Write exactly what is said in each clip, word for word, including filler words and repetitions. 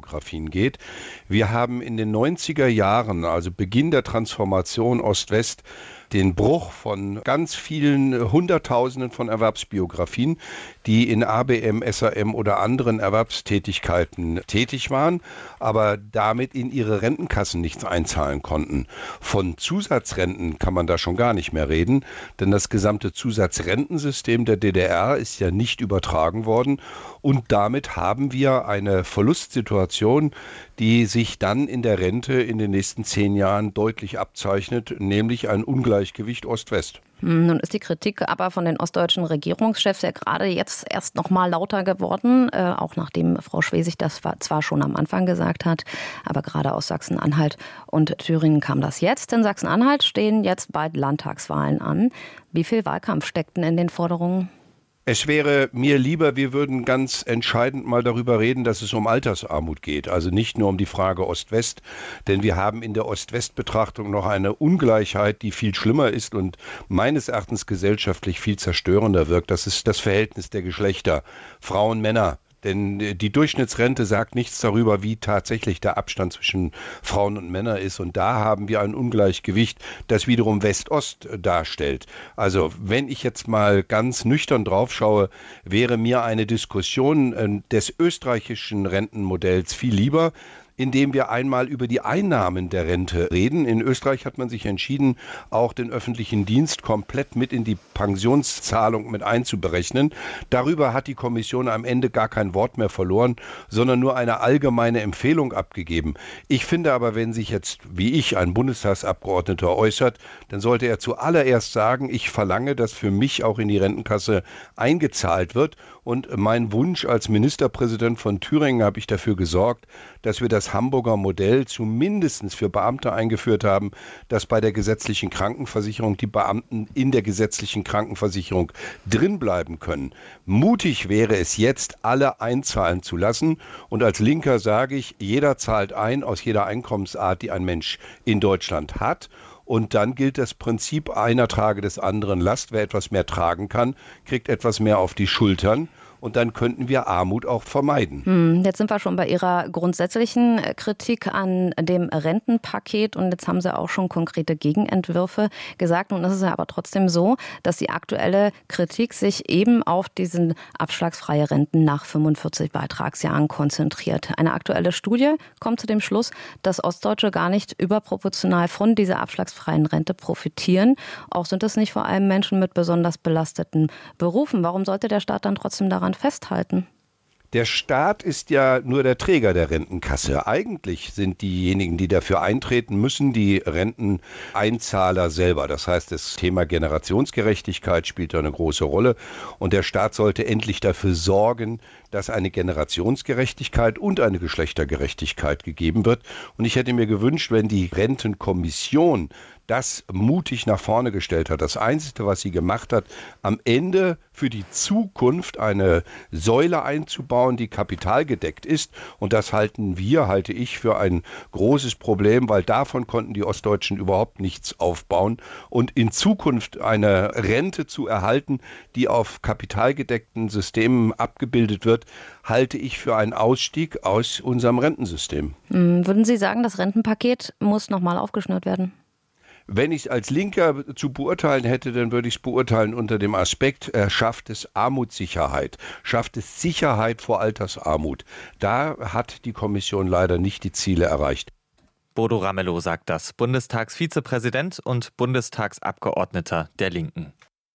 Erwerbsbiografien geht. Wir haben in den neunziger Jahren, also Beginn der Transformation Ost-West, den Bruch von ganz vielen Hunderttausenden von Erwerbsbiografien, die in A B M, S A M oder anderen Erwerbstätigkeiten tätig waren, aber damit in ihre Rentenkassen nichts einzahlen konnten. Von Zusatzrenten kann man da schon gar nicht mehr reden, denn das gesamte Zusatzrentensystem der D D R ist ja nicht übertragen worden und damit haben wir eine Verlustsituation, die sich dann in der Rente in den nächsten zehn Jahren deutlich abzeichnet, nämlich ein Ungleichgewicht Ost-West. Nun ist die Kritik aber von den ostdeutschen Regierungschefs ja gerade jetzt erst noch mal lauter geworden, äh, auch nachdem Frau Schwesig das zwar schon am Anfang gesagt hat, aber gerade aus Sachsen-Anhalt und Thüringen kam das jetzt. In Sachsen-Anhalt stehen jetzt bald Landtagswahlen an. Wie viel Wahlkampf steckt denn in den Forderungen? Es wäre mir lieber, wir würden ganz entscheidend mal darüber reden, dass es um Altersarmut geht. Also nicht nur um die Frage Ost-West, denn wir haben in der Ost-West-Betrachtung noch eine Ungleichheit, die viel schlimmer ist und meines Erachtens gesellschaftlich viel zerstörender wirkt. Das ist das Verhältnis der Geschlechter, Frauen, Männer. Denn die Durchschnittsrente sagt nichts darüber, wie tatsächlich der Abstand zwischen Frauen und Männern ist. Und da haben wir ein Ungleichgewicht, das wiederum West-Ost darstellt. Also wenn ich jetzt mal ganz nüchtern drauf schaue, wäre mir eine Diskussion des österreichischen Rentenmodells viel lieber, indem wir einmal über die Einnahmen der Rente reden. In Österreich hat man sich entschieden, auch den öffentlichen Dienst komplett mit in die Pensionszahlung mit einzuberechnen. Darüber hat die Kommission am Ende gar kein Wort mehr verloren, sondern nur eine allgemeine Empfehlung abgegeben. Ich finde aber, wenn sich jetzt, wie ich, ein Bundestagsabgeordneter äußert, dann sollte er zuallererst sagen, ich verlange, dass für mich auch in die Rentenkasse eingezahlt wird. Und mein Wunsch als Ministerpräsident von Thüringen habe ich dafür gesorgt, dass wir das Hamburger Modell zumindest für Beamte eingeführt haben, dass bei der gesetzlichen Krankenversicherung die Beamten in der gesetzlichen Krankenversicherung drinbleiben können. Mutig wäre es jetzt, alle einzahlen zu lassen. Und als Linker sage ich, jeder zahlt ein aus jeder Einkommensart, die ein Mensch in Deutschland hat. Und dann gilt das Prinzip, einer trage des anderen Last. Wer etwas mehr tragen kann, kriegt etwas mehr auf die Schultern. Und dann könnten wir Armut auch vermeiden. Hm, jetzt sind wir schon bei Ihrer grundsätzlichen Kritik an dem Rentenpaket. Und jetzt haben Sie auch schon konkrete Gegenentwürfe gesagt. Und es ist ja aber trotzdem so, dass die aktuelle Kritik sich eben auf diesen abschlagsfreie Renten nach fünfundvierzig Beitragsjahren konzentriert. Eine aktuelle Studie kommt zu dem Schluss, dass Ostdeutsche gar nicht überproportional von dieser abschlagsfreien Rente profitieren. Auch sind es nicht vor allem Menschen mit besonders belasteten Berufen. Warum sollte der Staat dann trotzdem daran festhalten? Der Staat ist ja nur der Träger der Rentenkasse. Eigentlich sind diejenigen, die dafür eintreten müssen, die Renteneinzahler selber. Das heißt, das Thema Generationsgerechtigkeit spielt da eine große Rolle. Und der Staat sollte endlich dafür sorgen, dass eine Generationsgerechtigkeit und eine Geschlechtergerechtigkeit gegeben wird. Und ich hätte mir gewünscht, wenn die Rentenkommission das mutig nach vorne gestellt hat. Das Einzige, was sie gemacht hat, am Ende für die Zukunft eine Säule einzubauen, die kapitalgedeckt ist. Und das halten wir, halte ich, für ein großes Problem, weil davon konnten die Ostdeutschen überhaupt nichts aufbauen. Und in Zukunft eine Rente zu erhalten, die auf kapitalgedeckten Systemen abgebildet wird, halte ich für einen Ausstieg aus unserem Rentensystem. Würden Sie sagen, das Rentenpaket muss nochmal aufgeschnürt werden? Wenn ich es als Linker zu beurteilen hätte, dann würde ich es beurteilen unter dem Aspekt, äh, schafft es Armutssicherheit, schafft es Sicherheit vor Altersarmut. Da hat die Kommission leider nicht die Ziele erreicht. Bodo Ramelow sagt das, Bundestagsvizepräsident und Bundestagsabgeordneter der Linken.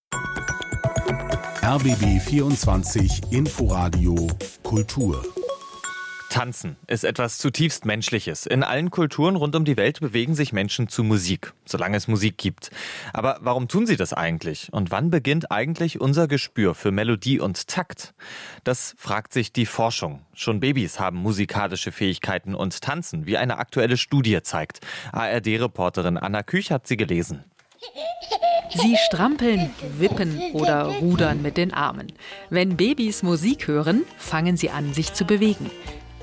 R B B vierundzwanzig Inforadio Kultur. Tanzen ist etwas zutiefst Menschliches. In allen Kulturen rund um die Welt bewegen sich Menschen zu Musik, solange es Musik gibt. Aber warum tun sie das eigentlich? Und wann beginnt eigentlich unser Gespür für Melodie und Takt? Das fragt sich die Forschung. Schon Babys haben musikalische Fähigkeiten und tanzen, wie eine aktuelle Studie zeigt. A R D-Reporterin Anna Küch hat sie gelesen. Sie strampeln, wippen oder rudern mit den Armen. Wenn Babys Musik hören, fangen sie an, sich zu bewegen.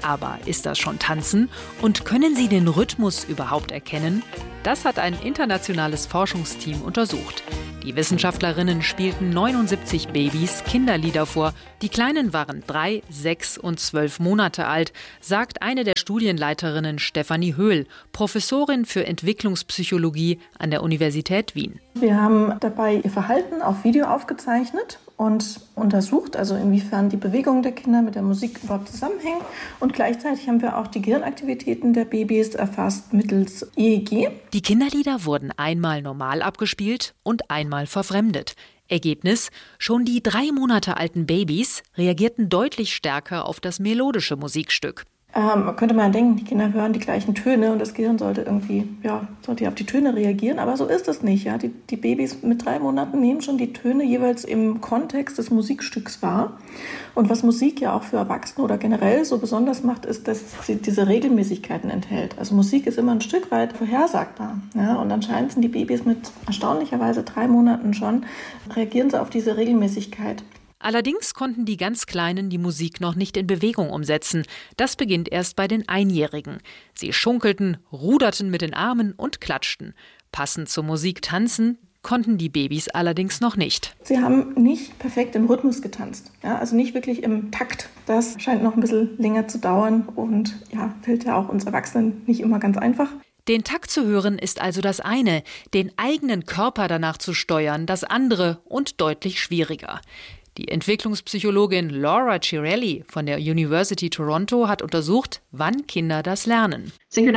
Aber ist das schon Tanzen? Und können sie den Rhythmus überhaupt erkennen? Das hat ein internationales Forschungsteam untersucht. Die Wissenschaftlerinnen spielten neunundsiebzig Babys Kinderlieder vor. Die Kleinen waren drei, sechs und zwölf Monate alt, sagt eine der Studienleiterinnen Stefanie Höhl, Professorin für Entwicklungspsychologie an der Universität Wien. Wir haben dabei ihr Verhalten auf Video aufgezeichnet und untersucht, also inwiefern die Bewegungen der Kinder mit der Musik überhaupt zusammenhängen. Und gleichzeitig haben wir auch die Gehirnaktivitäten der Babys erfasst mittels E E G. Die Kinderlieder wurden einmal normal abgespielt und einmal verfremdet. Ergebnis: Schon die drei Monate alten Babys reagierten deutlich stärker auf das melodische Musikstück. Ähm, könnte man denken, die Kinder hören die gleichen Töne und das Gehirn sollte irgendwie, ja, sollte auf die Töne reagieren, aber so ist es nicht. Ja? Die, die Babys mit drei Monaten nehmen schon die Töne jeweils im Kontext des Musikstücks wahr. Und was Musik ja auch für Erwachsene oder generell so besonders macht, ist, dass sie diese Regelmäßigkeiten enthält. Also Musik ist immer ein Stück weit vorhersagbar. Ja? Und anscheinend sind die Babys mit erstaunlicherweise drei Monaten schon, reagieren sie auf diese Regelmäßigkeit. Allerdings konnten die ganz Kleinen die Musik noch nicht in Bewegung umsetzen. Das beginnt erst bei den Einjährigen. Sie schunkelten, ruderten mit den Armen und klatschten. Passend zur Musik tanzen konnten die Babys allerdings noch nicht. Sie haben nicht perfekt im Rhythmus getanzt, ja, also nicht wirklich im Takt. Das scheint noch ein bisschen länger zu dauern und ja, fällt ja auch uns Erwachsenen nicht immer ganz einfach. Den Takt zu hören ist also das eine, den eigenen Körper danach zu steuern das andere und deutlich schwieriger. Die Entwicklungspsychologin Laura Cirelli von der University Toronto hat untersucht, wann Kinder das lernen.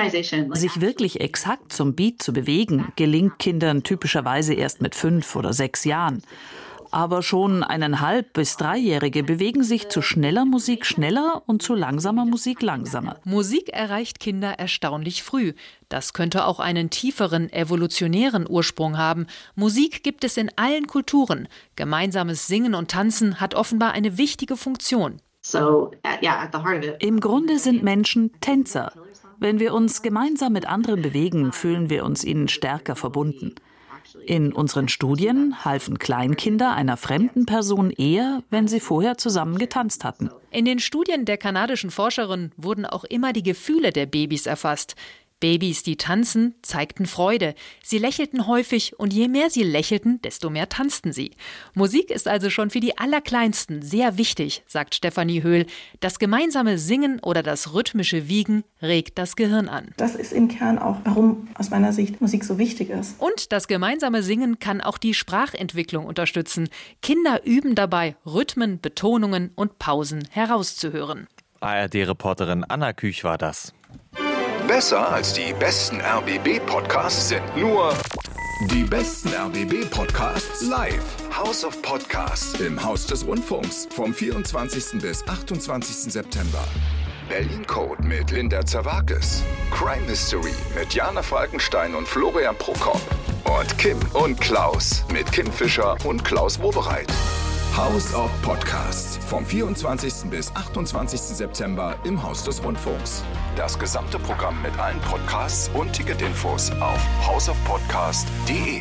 Sich wirklich exakt zum Beat zu bewegen, gelingt Kindern typischerweise erst mit fünf oder sechs Jahren. Aber schon eineinhalb- bis dreijährige bewegen sich zu schneller Musik schneller und zu langsamer Musik langsamer. Musik erreicht Kinder erstaunlich früh. Das könnte auch einen tieferen evolutionären Ursprung haben. Musik gibt es in allen Kulturen. Gemeinsames Singen und Tanzen hat offenbar eine wichtige Funktion. Im Grunde sind Menschen Tänzer. Wenn wir uns gemeinsam mit anderen bewegen, fühlen wir uns ihnen stärker verbunden. In unseren Studien halfen Kleinkinder einer fremden Person eher, wenn sie vorher zusammen getanzt hatten. In den Studien der kanadischen Forscherin wurden auch immer die Gefühle der Babys erfasst. Babys, die tanzen, zeigten Freude. Sie lächelten häufig und je mehr sie lächelten, desto mehr tanzten sie. Musik ist also schon für die Allerkleinsten sehr wichtig, sagt Stefanie Höhl. Das gemeinsame Singen oder das rhythmische Wiegen regt das Gehirn an. Das ist im Kern auch, warum aus meiner Sicht Musik so wichtig ist. Und das gemeinsame Singen kann auch die Sprachentwicklung unterstützen. Kinder üben dabei, Rhythmen, Betonungen und Pausen herauszuhören. A R D-Reporterin Anna Küch war das. Besser als die besten R B B-Podcasts sind nur Die besten R B B-Podcasts live. House of Podcasts Im Haus des Rundfunks vom vierundzwanzigsten bis achtundzwanzigsten September. Berlin Code mit Linda Zerwakis, Crime Mystery mit Jana Falkenstein und Florian Prokop und Kim und Klaus mit Kim Fischer und Klaus Wobereit. House of Podcasts vom vierundzwanzigsten bis achtundzwanzigsten September im Haus des Rundfunks. Das gesamte Programm mit allen Podcasts und Ticketinfos auf house of podcast punkt de.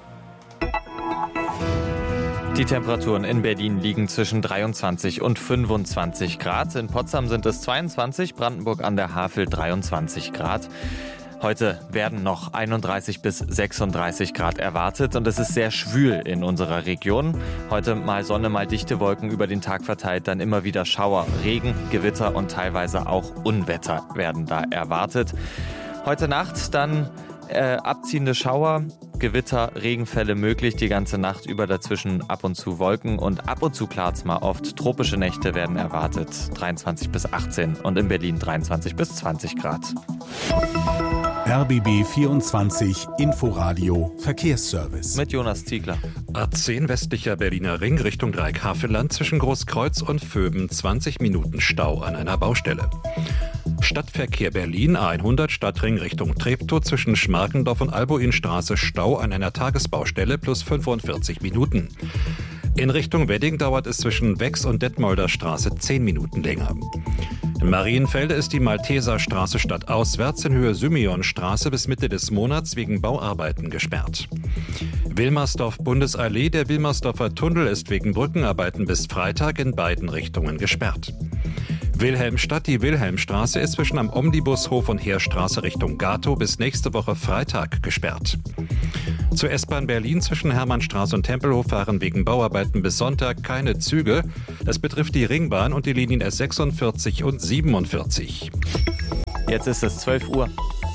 Die Temperaturen in Berlin liegen zwischen dreiundzwanzig und fünfundzwanzig Grad. In Potsdam sind es zweiundzwanzig, Brandenburg an der Havel dreiundzwanzig Grad. Heute werden noch einunddreißig bis sechsunddreißig Grad erwartet und es ist sehr schwül in unserer Region. Heute mal Sonne, mal dichte Wolken über den Tag verteilt, dann immer wieder Schauer, Regen, Gewitter und teilweise auch Unwetter werden da erwartet. Heute Nacht dann äh, abziehende Schauer, Gewitter, Regenfälle möglich, die ganze Nacht über, dazwischen ab und zu Wolken und ab und zu klart's mal oft. Tropische Nächte werden erwartet, dreiundzwanzig bis achtzehn und in Berlin dreiundzwanzig bis zwanzig Grad. R B B vierundzwanzig Inforadio Verkehrsservice. Mit Jonas Ziegler. A zehn westlicher Berliner Ring Richtung Dreieckhavelland zwischen Großkreuz und Vöben zwanzig Minuten Stau an einer Baustelle. Stadtverkehr Berlin A hundert Stadtring Richtung Treptow zwischen Schmarkendorf und Albuinstraße Stau an einer Tagesbaustelle plus fünfundvierzig Minuten. In Richtung Wedding dauert es zwischen Wex und Detmolder Straße zehn Minuten länger. In Marienfelde ist die Malteserstraße stadtauswärts in Höhe Symeonstraße bis Mitte des Monats wegen Bauarbeiten gesperrt. Wilmersdorf-Bundesallee, der Wilmersdorfer Tunnel ist wegen Brückenarbeiten bis Freitag in beiden Richtungen gesperrt. Wilhelmstadt, die Wilhelmstraße ist zwischen am Omnibushof und Heerstraße Richtung Gatow bis nächste Woche Freitag gesperrt. Zur S-Bahn Berlin zwischen Hermannstraße und Tempelhof fahren wegen Bauarbeiten bis Sonntag keine Züge. Das betrifft die Ringbahn und die Linien S sechsundvierzig und siebenundvierzig. Jetzt ist es zwölf Uhr.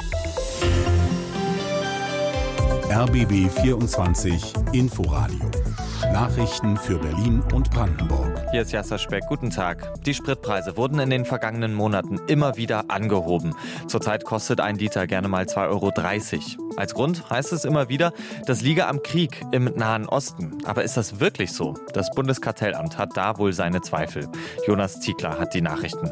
R B B vierundzwanzig Inforadio. Nachrichten für Berlin und Brandenburg. Hier ist Jasser Speck. Guten Tag. Die Spritpreise wurden in den vergangenen Monaten immer wieder angehoben. Zurzeit kostet ein Liter gerne mal zwei Euro dreißig. Als Grund heißt es immer wieder, das liege am Krieg im Nahen Osten. Aber ist das wirklich so? Das Bundeskartellamt hat da wohl seine Zweifel. Jonas Ziegler hat die Nachrichten.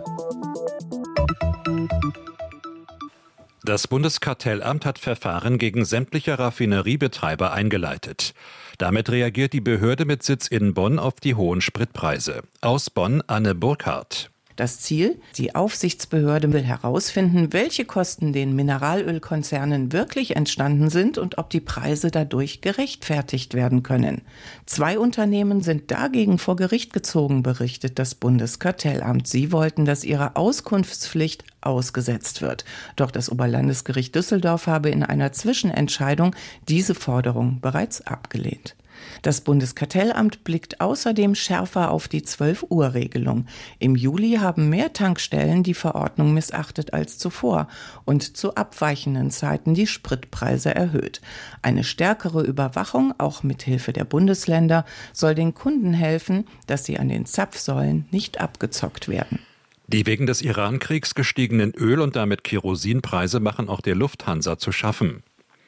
Das Bundeskartellamt hat Verfahren gegen sämtliche Raffineriebetreiber eingeleitet. Damit reagiert die Behörde mit Sitz in Bonn auf die hohen Spritpreise. Aus Bonn Anne Burkhardt. Das Ziel: Die Aufsichtsbehörde will herausfinden, welche Kosten den Mineralölkonzernen wirklich entstanden sind und ob die Preise dadurch gerechtfertigt werden können. Zwei Unternehmen sind dagegen vor Gericht gezogen, berichtet das Bundeskartellamt. Sie wollten, dass ihre Auskunftspflicht ausgesetzt wird. Doch das Oberlandesgericht Düsseldorf habe in einer Zwischenentscheidung diese Forderung bereits abgelehnt. Das Bundeskartellamt blickt außerdem schärfer auf die zwölf-Uhr-Regelung. Im Juli haben mehr Tankstellen die Verordnung missachtet als zuvor und zu abweichenden Zeiten die Spritpreise erhöht. Eine stärkere Überwachung, auch mit Hilfe der Bundesländer, soll den Kunden helfen, dass sie an den Zapfsäulen nicht abgezockt werden. Die wegen des Iran-Kriegs gestiegenen Öl- und damit Kerosinpreise machen auch der Lufthansa zu schaffen.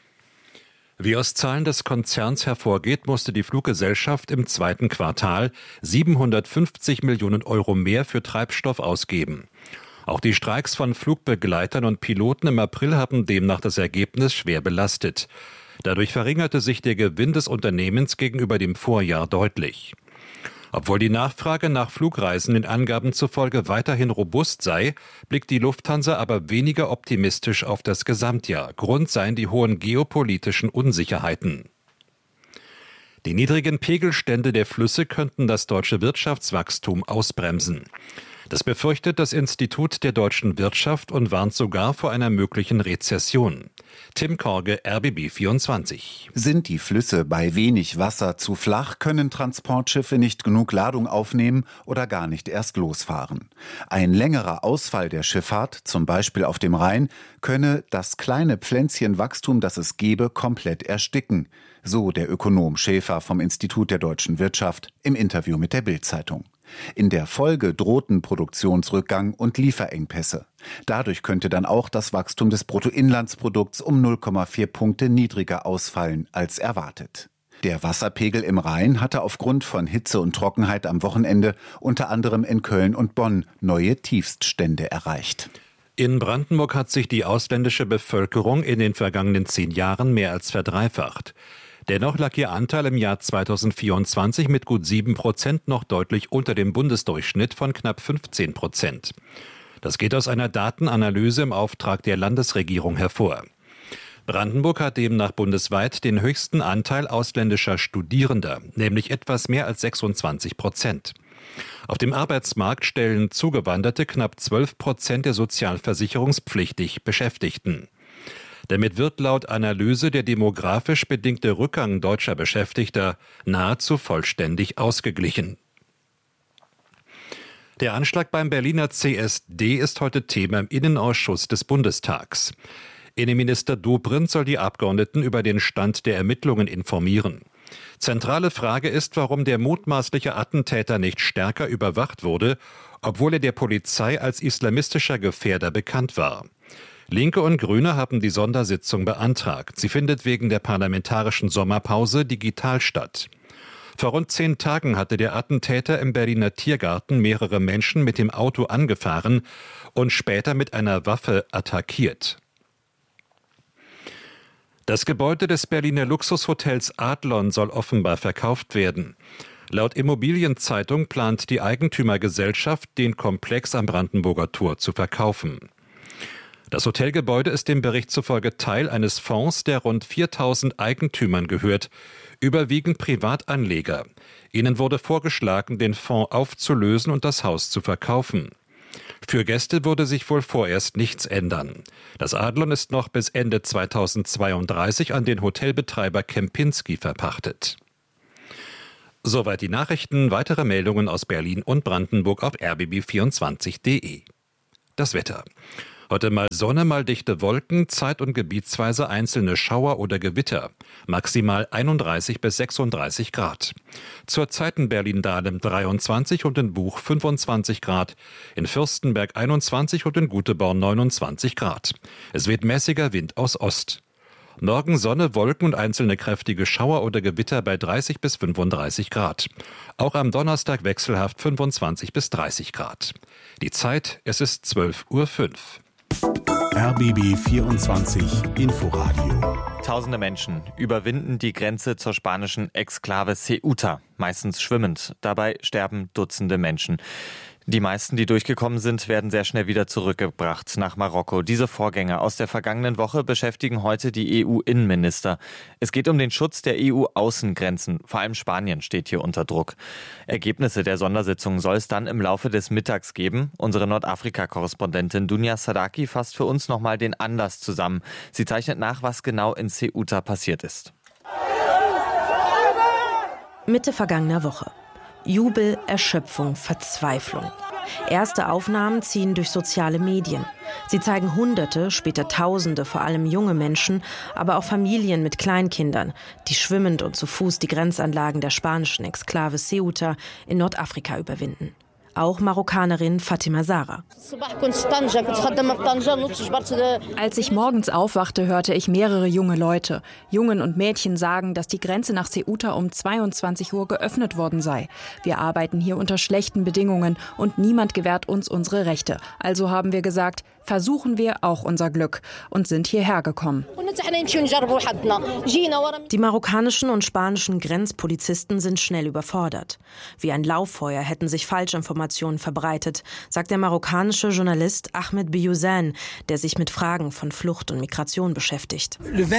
Wie aus Zahlen des Konzerns hervorgeht, musste die Fluggesellschaft im zweiten Quartal siebenhundertfünfzig Millionen Euro mehr für Treibstoff ausgeben. Auch die Streiks von Flugbegleitern und Piloten im April haben demnach das Ergebnis schwer belastet. Dadurch verringerte sich der Gewinn des Unternehmens gegenüber dem Vorjahr deutlich. Obwohl die Nachfrage nach Flugreisen den Angaben zufolge weiterhin robust sei, blickt die Lufthansa aber weniger optimistisch auf das Gesamtjahr. Grund seien die hohen geopolitischen Unsicherheiten. Die niedrigen Pegelstände der Flüsse könnten das deutsche Wirtschaftswachstum ausbremsen. Das befürchtet das Institut der deutschen Wirtschaft und warnt sogar vor einer möglichen Rezession. Tim Korge, R B B vierundzwanzig. Sind die Flüsse bei wenig Wasser zu flach, können Transportschiffe nicht genug Ladung aufnehmen oder gar nicht erst losfahren. Ein längerer Ausfall der Schifffahrt, zum Beispiel auf dem Rhein, könne das kleine Pflänzchen Wachstum, das es gebe, komplett ersticken. So der Ökonom Schäfer vom Institut der deutschen Wirtschaft im Interview mit der Bild-Zeitung. In der Folge drohten Produktionsrückgang und Lieferengpässe. Dadurch könnte dann auch das Wachstum des Bruttoinlandsprodukts um null Komma vier Punkte niedriger ausfallen als erwartet. Der Wasserpegel im Rhein hatte aufgrund von Hitze und Trockenheit am Wochenende unter anderem in Köln und Bonn neue Tiefststände erreicht. In Brandenburg hat sich die ausländische Bevölkerung in den vergangenen zehn Jahren mehr als verdreifacht. Dennoch lag ihr Anteil im Jahr zweitausendvierundzwanzig mit gut sieben Prozent noch deutlich unter dem Bundesdurchschnitt von knapp fünfzehn Prozent. Das geht aus einer Datenanalyse im Auftrag der Landesregierung hervor. Brandenburg hat demnach bundesweit den höchsten Anteil ausländischer Studierender, nämlich etwas mehr als sechsundzwanzig Prozent. Auf dem Arbeitsmarkt stellen Zugewanderte knapp zwölf Prozent der sozialversicherungspflichtig Beschäftigten. Damit wird laut Analyse der demografisch bedingte Rückgang deutscher Beschäftigter nahezu vollständig ausgeglichen. Der Anschlag beim Berliner C S D ist heute Thema im Innenausschuss des Bundestags. Innenminister Dobrindt soll die Abgeordneten über den Stand der Ermittlungen informieren. Zentrale Frage ist, warum der mutmaßliche Attentäter nicht stärker überwacht wurde, obwohl er der Polizei als islamistischer Gefährder bekannt war. Linke und Grüne haben die Sondersitzung beantragt. Sie findet wegen der parlamentarischen Sommerpause digital statt. Vor rund zehn Tagen hatte der Attentäter im Berliner Tiergarten mehrere Menschen mit dem Auto angefahren und später mit einer Waffe attackiert. Das Gebäude des Berliner Luxushotels Adlon soll offenbar verkauft werden. Laut Immobilienzeitung plant die Eigentümergesellschaft, den Komplex am Brandenburger Tor zu verkaufen. Das Hotelgebäude ist dem Bericht zufolge Teil eines Fonds, der rund viertausend Eigentümern gehört, überwiegend Privatanleger. Ihnen wurde vorgeschlagen, den Fonds aufzulösen und das Haus zu verkaufen. Für Gäste würde sich wohl vorerst nichts ändern. Das Adlon ist noch bis Ende zweitausendzweiunddreißig an den Hotelbetreiber Kempinski verpachtet. Soweit die Nachrichten. Weitere Meldungen aus Berlin und Brandenburg auf r b b vierundzwanzig punkt d e. Das Wetter. Heute mal Sonne, mal dichte Wolken, zeit- und gebietsweise einzelne Schauer oder Gewitter. Maximal einunddreißig bis sechsunddreißig Grad. Zurzeit in Berlin-Dahlem dreiundzwanzig und in Buch fünfundzwanzig Grad. In Fürstenberg einundzwanzig und in Guteborn neunundzwanzig Grad. Es weht mäßiger Wind aus Ost. Morgen Sonne, Wolken und einzelne kräftige Schauer oder Gewitter bei dreißig bis fünfunddreißig Grad. Auch am Donnerstag wechselhaft fünfundzwanzig bis dreißig Grad. Die Zeit, es ist zwölf Uhr fünf. R B B vierundzwanzig Inforadio. Tausende Menschen überwinden die Grenze zur spanischen Exklave Ceuta, meistens schwimmend. Dabei sterben Dutzende Menschen. Die meisten, die durchgekommen sind, werden sehr schnell wieder zurückgebracht nach Marokko. Diese Vorgänge aus der vergangenen Woche beschäftigen heute die E U-Innenminister. Es geht um den Schutz der E U-Außengrenzen. Vor allem Spanien steht hier unter Druck. Ergebnisse der Sondersitzung soll es dann im Laufe des Mittags geben. Unsere Nordafrika-Korrespondentin Dunja Sadaki fasst für uns nochmal den Anlass zusammen. Sie zeichnet nach, was genau in Ceuta passiert ist. Mitte vergangener Woche. Jubel, Erschöpfung, Verzweiflung. Erste Aufnahmen ziehen durch soziale Medien. Sie zeigen Hunderte, später Tausende, vor allem junge Menschen, aber auch Familien mit Kleinkindern, die schwimmend und zu Fuß die Grenzanlagen der spanischen Exklave Ceuta in Nordafrika überwinden. Auch Marokkanerin Fatima Zahra. Als ich morgens aufwachte, hörte ich mehrere junge Leute, Jungen und Mädchen sagen, dass die Grenze nach Ceuta um zweiundzwanzig Uhr geöffnet worden sei. Wir arbeiten hier unter schlechten Bedingungen und niemand gewährt uns unsere Rechte. Also haben wir gesagt, versuchen wir auch unser Glück und sind hierher gekommen. Die marokkanischen und spanischen Grenzpolizisten sind schnell überfordert. Wie ein Lauffeuer hätten sich Falschinformationen verbreitet, sagt der marokkanische Journalist Ahmed Biouzane, der sich mit Fragen von Flucht und Migration beschäftigt.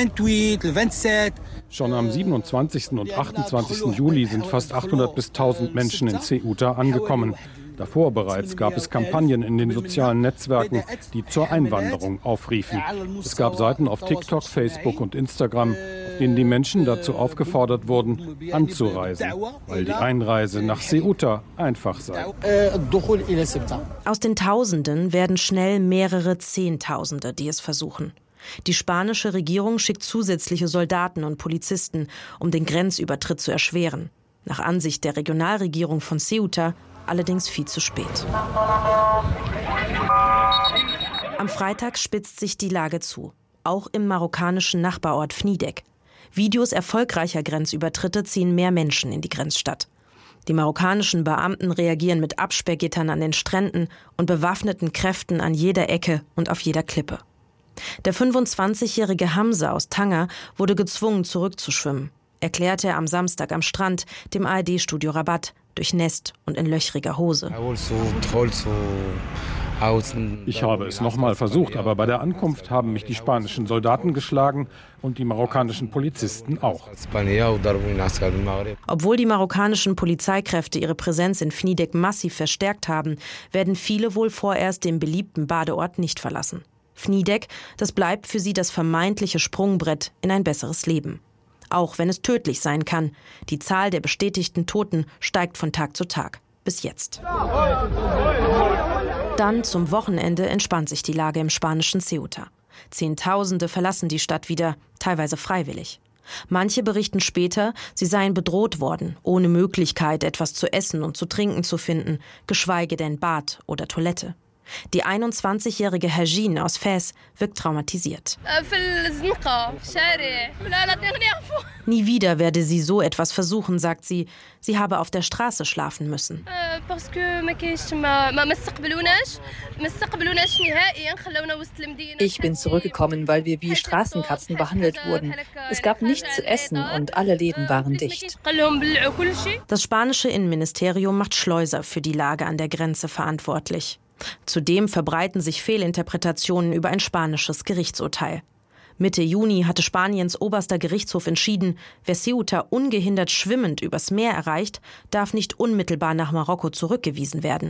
Schon am siebenundzwanzigsten und achtundzwanzigsten Juli sind fast achthundert bis tausend Menschen in Ceuta angekommen. Davor bereits gab es Kampagnen in den sozialen Netzwerken, die zur Einwanderung aufriefen. Es gab Seiten auf TikTok, Facebook und Instagram, auf denen die Menschen dazu aufgefordert wurden, anzureisen, weil die Einreise nach Ceuta einfach sei. Aus den Tausenden werden schnell mehrere Zehntausende, die es versuchen. Die spanische Regierung schickt zusätzliche Soldaten und Polizisten, um den Grenzübertritt zu erschweren. Nach Ansicht der Regionalregierung von Ceuta allerdings viel zu spät. Am Freitag spitzt sich die Lage zu, auch im marokkanischen Nachbarort Fnidek. Videos erfolgreicher Grenzübertritte ziehen mehr Menschen in die Grenzstadt. Die marokkanischen Beamten reagieren mit Absperrgittern an den Stränden und bewaffneten Kräften an jeder Ecke und auf jeder Klippe. Der fünfundzwanzigjährige Hamza aus Tanger wurde gezwungen, zurückzuschwimmen, erklärte er am Samstag am Strand dem A R D-Studio Rabat, durchnässt und in löchriger Hose. Ich habe es nochmal versucht, aber bei der Ankunft haben mich die spanischen Soldaten geschlagen und die marokkanischen Polizisten auch. Obwohl die marokkanischen Polizeikräfte ihre Präsenz in Fnidek massiv verstärkt haben, werden viele wohl vorerst den beliebten Badeort nicht verlassen. Fnidek, das bleibt für sie das vermeintliche Sprungbrett in ein besseres Leben. Auch wenn es tödlich sein kann. Die Zahl der bestätigten Toten steigt von Tag zu Tag. Bis jetzt. Dann zum Wochenende entspannt sich die Lage im spanischen Ceuta. Zehntausende verlassen die Stadt wieder, teilweise freiwillig. Manche berichten später, sie seien bedroht worden, ohne Möglichkeit, etwas zu essen und zu trinken zu finden, geschweige denn Bad oder Toilette. Die einundzwanzigjährige Hajin aus Fez wirkt traumatisiert. Nie wieder werde sie so etwas versuchen, sagt sie. Sie habe auf der Straße schlafen müssen. Ich bin zurückgekommen, weil wir wie Straßenkatzen behandelt wurden. Es gab nichts zu essen und alle Läden waren dicht. Das spanische Innenministerium macht Schleuser für die Lage an der Grenze verantwortlich. Zudem verbreiten sich Fehlinterpretationen über ein spanisches Gerichtsurteil. Mitte Juni hatte Spaniens oberster Gerichtshof entschieden, wer Ceuta ungehindert schwimmend übers Meer erreicht, darf nicht unmittelbar nach Marokko zurückgewiesen werden.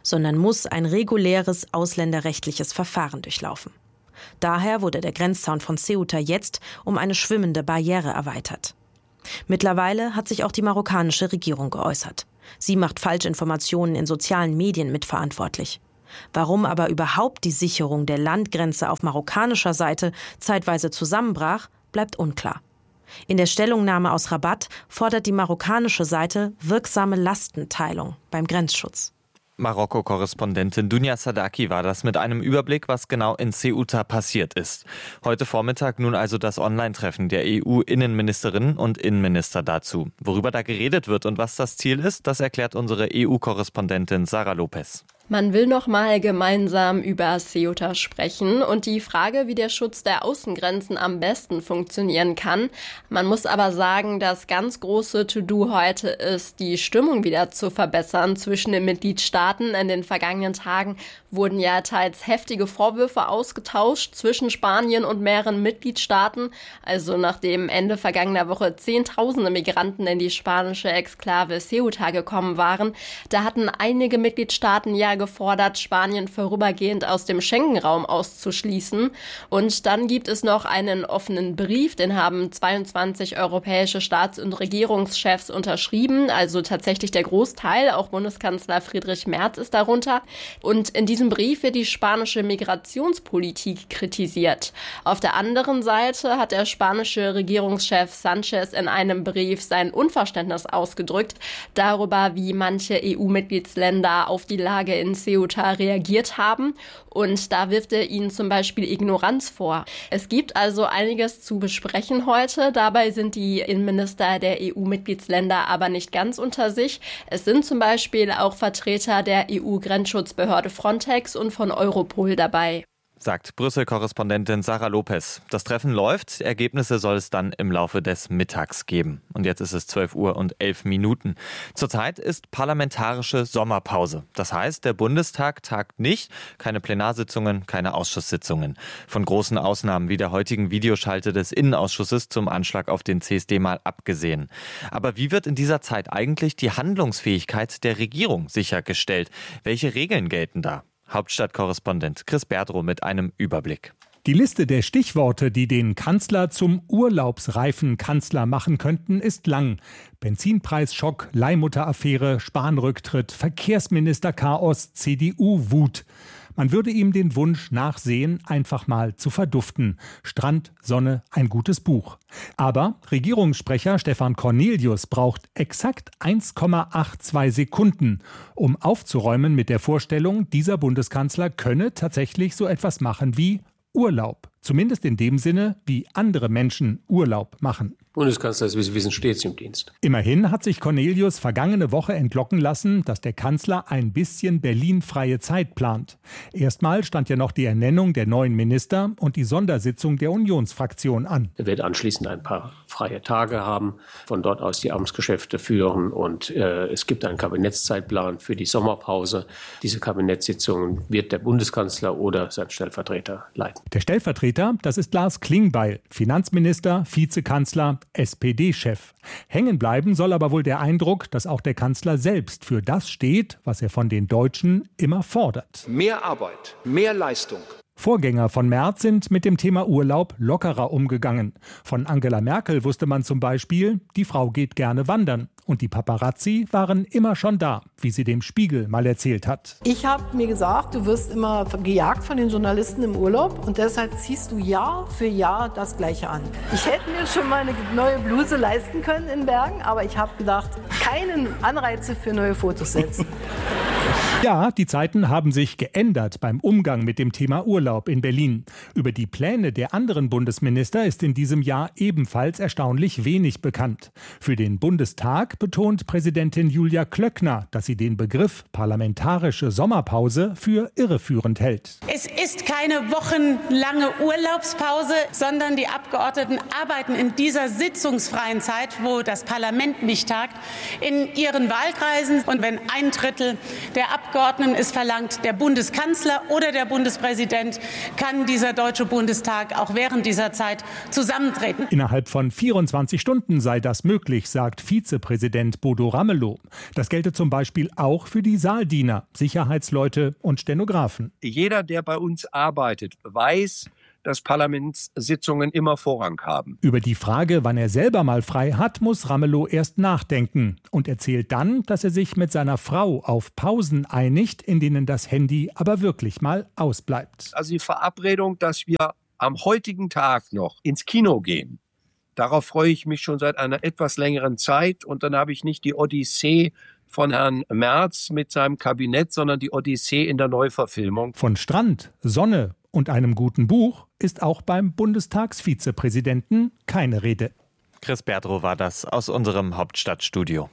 sondern muss ein reguläres ausländerrechtliches Verfahren durchlaufen. Daher wurde der Grenzzaun von Ceuta jetzt um eine schwimmende Barriere erweitert. Mittlerweile hat sich auch die marokkanische Regierung geäußert. Sie macht Falschinformationen in sozialen Medien mitverantwortlich. Warum aber überhaupt die Sicherung der Landgrenze auf marokkanischer Seite zeitweise zusammenbrach, bleibt unklar. In der Stellungnahme aus Rabat fordert die marokkanische Seite wirksame Lastenteilung beim Grenzschutz. Marokko-Korrespondentin Dunja Sadaki war das mit einem Überblick, was genau in Ceuta passiert ist. Heute Vormittag nun also das Online-Treffen der E U-Innenministerinnen und Innenminister dazu. Worüber da geredet wird und was das Ziel ist, das erklärt unsere E U-Korrespondentin Sarah Lopez. Man will noch mal gemeinsam über Ceuta sprechen und die Frage, wie der Schutz der Außengrenzen am besten funktionieren kann. Man muss aber sagen, das ganz große To-Do heute ist, die Stimmung wieder zu verbessern zwischen den Mitgliedstaaten. In den vergangenen Tagen wurden ja teils heftige Vorwürfe ausgetauscht zwischen Spanien und mehreren Mitgliedstaaten. Also nachdem Ende vergangener Woche Zehntausende Migranten in die spanische Exklave Ceuta gekommen waren, da hatten einige Mitgliedstaaten ja gefordert, Spanien vorübergehend aus dem Schengen-Raum auszuschließen. Und dann gibt es noch einen offenen Brief, den haben zweiundzwanzig europäische Staats- und Regierungschefs unterschrieben, also tatsächlich der Großteil, auch Bundeskanzler Friedrich Merz ist darunter. Und in diesem Brief wird die spanische Migrationspolitik kritisiert. Auf der anderen Seite hat der spanische Regierungschef Sanchez in einem Brief sein Unverständnis ausgedrückt darüber, wie manche E U-Mitgliedsländer auf die Lage in Ceuta reagiert haben. Und da wirft er ihnen zum Beispiel Ignoranz vor. Es gibt also einiges zu besprechen heute. Dabei sind die Innenminister der E U-Mitgliedsländer aber nicht ganz unter sich. Es sind zum Beispiel auch Vertreter der E U-Grenzschutzbehörde Frontex und von Europol dabei. Sagt Brüssel-Korrespondentin Sarah Lopez. Das Treffen läuft, Ergebnisse soll es dann im Laufe des Mittags geben. Und jetzt ist es zwölf Uhr und elf Minuten. Zurzeit ist parlamentarische Sommerpause. Das heißt, der Bundestag tagt nicht, keine Plenarsitzungen, keine Ausschusssitzungen. Von großen Ausnahmen wie der heutigen Videoschalte des Innenausschusses zum Anschlag auf den C S D mal abgesehen. Aber wie wird in dieser Zeit eigentlich die Handlungsfähigkeit der Regierung sichergestellt? Welche Regeln gelten da? Hauptstadtkorrespondent Chris Berdrow mit einem Überblick. Die Liste der Stichworte, die den Kanzler zum urlaubsreifen Kanzler machen könnten, ist lang. Benzinpreisschock, Leihmutteraffäre, Spahn-Rücktritt, Verkehrsminister-Chaos, C D U-Wut. Man würde ihm den Wunsch nachsehen, einfach mal zu verduften. Strand, Sonne, ein gutes Buch. Aber Regierungssprecher Stefan Cornelius braucht exakt eins Komma zweiundachtzig Sekunden, um aufzuräumen mit der Vorstellung, dieser Bundeskanzler könne tatsächlich so etwas machen wie Urlaub. Zumindest in dem Sinne, wie andere Menschen Urlaub machen. Bundeskanzler ist, wie Sie wissen, stets im Dienst. Immerhin hat sich Cornelius vergangene Woche entlocken lassen, dass der Kanzler ein bisschen Berlin-freie Zeit plant. Erstmal stand ja noch die Ernennung der neuen Minister und die Sondersitzung der Unionsfraktion an. Er wird anschließend ein paar freie Tage haben, von dort aus die Amtsgeschäfte führen und äh, es gibt einen Kabinettszeitplan für die Sommerpause. Diese Kabinettssitzungen wird der Bundeskanzler oder sein Stellvertreter leiten. Der Stellvertreter, das ist Lars Klingbeil, Finanzminister, Vizekanzler, S P D-Chef. Hängen bleiben soll aber wohl der Eindruck, dass auch der Kanzler selbst für das steht, was er von den Deutschen immer fordert. Mehr Arbeit, mehr Leistung. Vorgänger von Merz sind mit dem Thema Urlaub lockerer umgegangen. Von Angela Merkel wusste man zum Beispiel, die Frau geht gerne wandern. Und die Paparazzi waren immer schon da, wie sie dem Spiegel mal erzählt hat. Ich habe mir gesagt, du wirst immer gejagt von den Journalisten im Urlaub und deshalb ziehst du Jahr für Jahr das Gleiche an. Ich hätte mir schon mal eine neue Bluse leisten können in Bergen, aber ich habe gedacht, keinen Anreize für neue Fotos setzen. Ja, die Zeiten haben sich geändert beim Umgang mit dem Thema Urlaub in Berlin. Über die Pläne der anderen Bundesminister ist in diesem Jahr ebenfalls erstaunlich wenig bekannt. Für den Bundestag betont Präsidentin Julia Klöckner, dass sie den Begriff parlamentarische Sommerpause für irreführend hält. Es ist keine keine wochenlange Urlaubspause, sondern die Abgeordneten arbeiten in dieser sitzungsfreien Zeit, wo das Parlament nicht tagt, in ihren Wahlkreisen. Und wenn ein Drittel der Abgeordneten es verlangt, der Bundeskanzler oder der Bundespräsident, kann dieser Deutsche Bundestag auch während dieser Zeit zusammentreten. Innerhalb von vierundzwanzig Stunden sei das möglich, sagt Vizepräsident Bodo Ramelow. Das gelte zum Beispiel auch für die Saaldiener, Sicherheitsleute und Stenografen. Jeder, der bei uns arbeitet, weiß, dass Parlamentssitzungen immer Vorrang haben. Über die Frage, wann er selber mal frei hat, muss Ramelow erst nachdenken und erzählt dann, dass er sich mit seiner Frau auf Pausen einigt, in denen das Handy aber wirklich mal ausbleibt. Also die Verabredung, dass wir am heutigen Tag noch ins Kino gehen, darauf freue ich mich schon seit einer etwas längeren Zeit. Und dann habe ich nicht die Odyssee von Herrn Merz mit seinem Kabinett, sondern die Odyssee in der Neuverfilmung. Von Strand, Sonne und einem guten Buch ist auch beim Bundestagsvizepräsidenten keine Rede. Chris Berdrow war das aus unserem Hauptstadtstudio.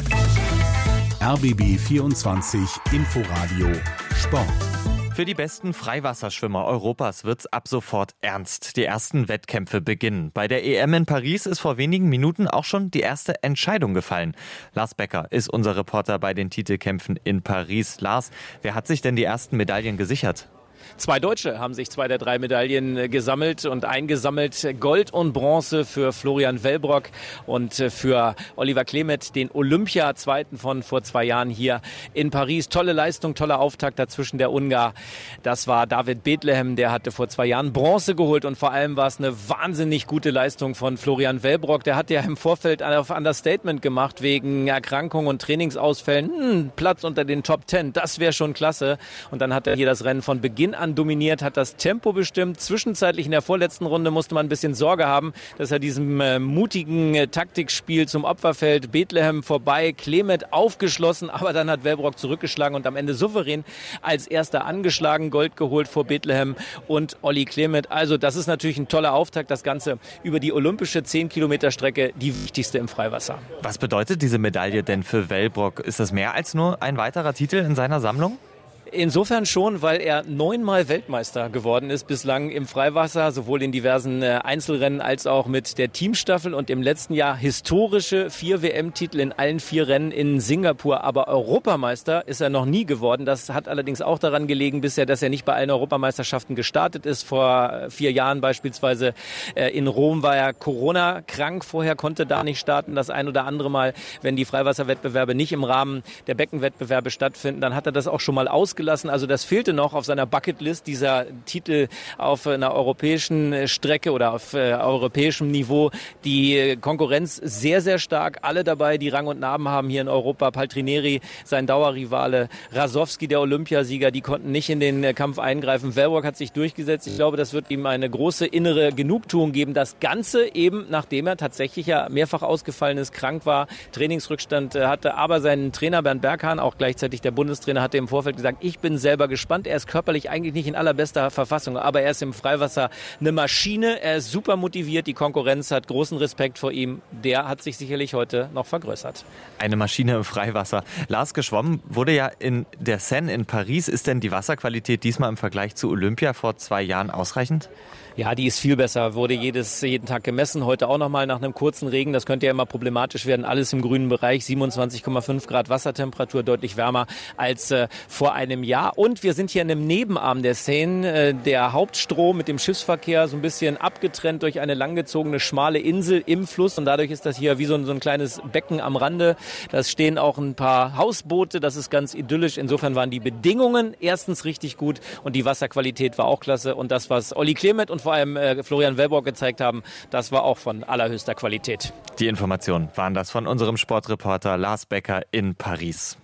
R B B vierundzwanzig Inforadio Sport. Für die besten Freiwasserschwimmer Europas wird's ab sofort ernst. Die ersten Wettkämpfe beginnen. Bei der E M in Paris ist vor wenigen Minuten auch schon die erste Entscheidung gefallen. Lars Becker ist unser Reporter bei den Titelkämpfen in Paris. Lars, wer hat sich denn die ersten Medaillen gesichert? Zwei Deutsche haben sich zwei der drei Medaillen gesammelt und eingesammelt. Gold und Bronze für Florian Wellbrock und für Oliver Klemet, den Olympia-Zweiten von vor zwei Jahren hier in Paris. Tolle Leistung, toller Auftakt dazwischen der Ungar. Das war David Bethlehem, der hatte vor zwei Jahren Bronze geholt und vor allem war es eine wahnsinnig gute Leistung von Florian Wellbrock. Der hat ja im Vorfeld auf Understatement gemacht wegen Erkrankungen und Trainingsausfällen. Hm, Platz unter den Top Ten, das wäre schon klasse. Und dann hat er hier das Rennen von Beginn an dominiert, hat das Tempo bestimmt. Zwischenzeitlich in der vorletzten Runde musste man ein bisschen Sorge haben, dass er diesem äh, mutigen äh, Taktikspiel zum Opfer fällt. Bethlehem vorbei, Klemet aufgeschlossen, aber dann hat Wellbrock zurückgeschlagen und am Ende souverän als erster angeschlagen, Gold geholt vor Bethlehem und Olli Klemet. Also das ist natürlich ein toller Auftakt, das Ganze über die olympische zehn Kilometer Strecke, die wichtigste im Freiwasser. Was bedeutet diese Medaille denn für Wellbrock? Ist das mehr als nur ein weiterer Titel in seiner Sammlung? Insofern schon, weil er neunmal Weltmeister geworden ist bislang im Freiwasser, sowohl in diversen Einzelrennen als auch mit der Teamstaffel und im letzten Jahr historische vier W M-Titel in allen vier Rennen in Singapur. Aber Europameister ist er noch nie geworden. Das hat allerdings auch daran gelegen bisher, dass er nicht bei allen Europameisterschaften gestartet ist. Vor vier Jahren beispielsweise in Rom war er Corona-krank. Vorher konnte da nicht starten. Das ein oder andere Mal, wenn die Freiwasserwettbewerbe nicht im Rahmen der Beckenwettbewerbe stattfinden, dann hat er das auch schon mal ausgelassen. Also das fehlte noch auf seiner Bucketlist, dieser Titel auf einer europäischen Strecke oder auf äh, europäischem Niveau. Die Konkurrenz sehr, sehr stark. Alle dabei, die Rang und Namen haben hier in Europa. Paltrineri, sein Dauerrivale, Rasowski, der Olympiasieger, die konnten nicht in den äh, Kampf eingreifen. Wellbrock hat sich durchgesetzt. Ich glaube, das wird ihm eine große innere Genugtuung geben. Das Ganze eben, nachdem er tatsächlich ja mehrfach ausgefallen ist, krank war, Trainingsrückstand äh, hatte. Aber sein Trainer Bernd Berghahn, auch gleichzeitig der Bundestrainer, hatte im Vorfeld gesagt, ich bin selber gespannt. Er ist körperlich eigentlich nicht in allerbester Verfassung, aber er ist im Freiwasser eine Maschine. Er ist super motiviert. Die Konkurrenz hat großen Respekt vor ihm. Der hat sich sicherlich heute noch vergrößert. Eine Maschine im Freiwasser. Lars, geschwommen wurde ja in der Seine in Paris. Ist denn die Wasserqualität diesmal im Vergleich zu Olympia vor zwei Jahren ausreichend? Ja, die ist viel besser. Wurde jedes, jeden Tag gemessen. Heute auch nochmal nach einem kurzen Regen. Das könnte ja immer problematisch werden. Alles im grünen Bereich. siebenundzwanzig Komma fünf Grad Wassertemperatur. Deutlich wärmer als äh, vor einem Jahr. Und wir sind hier in einem Nebenarm der Seine. Äh, der Hauptstrom mit dem Schiffsverkehr so ein bisschen abgetrennt durch eine langgezogene schmale Insel im Fluss. Und dadurch ist das hier wie so ein, so ein kleines Becken am Rande. Da stehen auch ein paar Hausboote. Das ist ganz idyllisch. Insofern waren die Bedingungen erstens richtig gut. Und die Wasserqualität war auch klasse. Und das, was Olli Klemet und vor allem äh, Florian Wellbrock gezeigt haben, das war auch von allerhöchster Qualität. Die Informationen waren das von unserem Sportreporter Lars Becker in Paris.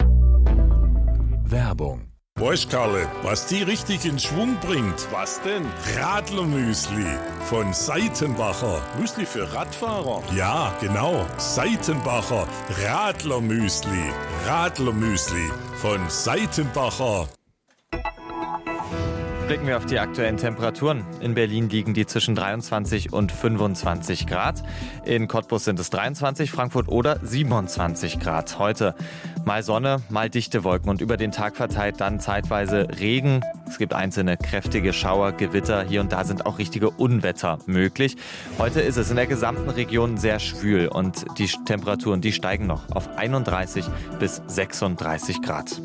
Werbung. Weißt Karle, was die richtig in Schwung bringt? Was denn? Radlermüsli von Seitenbacher. Müsli für Radfahrer? Ja, genau. Seitenbacher Blicken wir auf die aktuellen Temperaturen. In Berlin liegen die zwischen dreiundzwanzig und fünfundzwanzig Grad. In Cottbus sind es dreiundzwanzig, Frankfurt oder siebenundzwanzig Grad. Heute mal Sonne, mal dichte Wolken und über den Tag verteilt dann zeitweise Regen. Es gibt einzelne kräftige Schauer, Gewitter. Hier und da sind auch richtige Unwetter möglich. Heute ist es in der gesamten Region sehr schwül und die Temperaturen, die steigen noch auf einunddreißig bis sechsunddreißig Grad.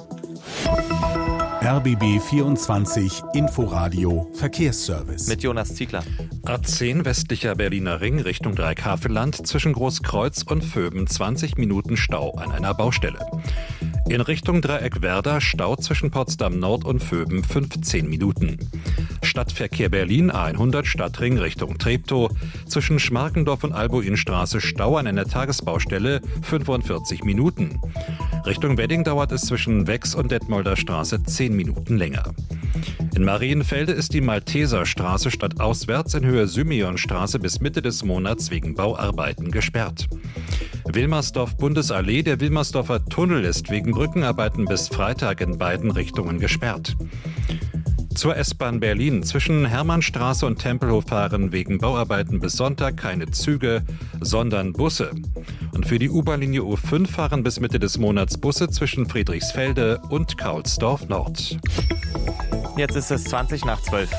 R B B vierundzwanzig Inforadio Verkehrsservice. Mit Jonas Ziegler. A zehn westlicher Berliner Ring Richtung Dreieckhavelland zwischen Großkreuz und Vöben zwanzig Minuten Stau an einer Baustelle. In Richtung Dreieck-Werder Stau zwischen Potsdam Nord und Vöben fünfzehn Minuten. Stadtverkehr Berlin A hundert Stadtring Richtung Treptow. Zwischen Schmarkendorf und Albuinstraße Stau an einer Tagesbaustelle fünfundvierzig Minuten. Richtung Wedding dauert es zwischen Wex und Detmolder Straße zehn Minuten länger. In Marienfelde ist die Malteserstraße stadtauswärts in Höhe Symeonstraße bis Mitte des Monats wegen Bauarbeiten gesperrt. Wilmersdorf-Bundesallee, der Wilmersdorfer Tunnel ist wegen Brückenarbeiten bis Freitag in beiden Richtungen gesperrt. Zur S-Bahn Berlin. Zwischen Hermannstraße und Tempelhof fahren wegen Bauarbeiten bis Sonntag keine Züge, sondern Busse. Und für die U-Bahn-Linie U fünf fahren bis Mitte des Monats Busse zwischen Friedrichsfelde und Kaulsdorf Nord. Jetzt ist es zwanzig nach zwölf.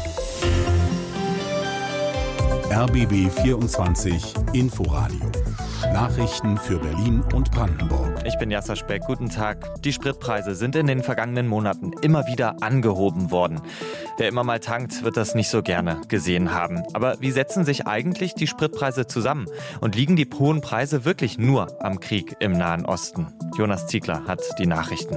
R B B vierundzwanzig Inforadio. Nachrichten für Berlin und Brandenburg. Ich bin Jasser Speck, guten Tag. Die Spritpreise sind in den vergangenen Monaten immer wieder angehoben worden. Wer immer mal tankt, wird das nicht so gerne gesehen haben. Aber wie setzen sich eigentlich die Spritpreise zusammen? Und liegen die hohen Preise wirklich nur am Krieg im Nahen Osten? Jonas Ziegler hat die Nachrichten.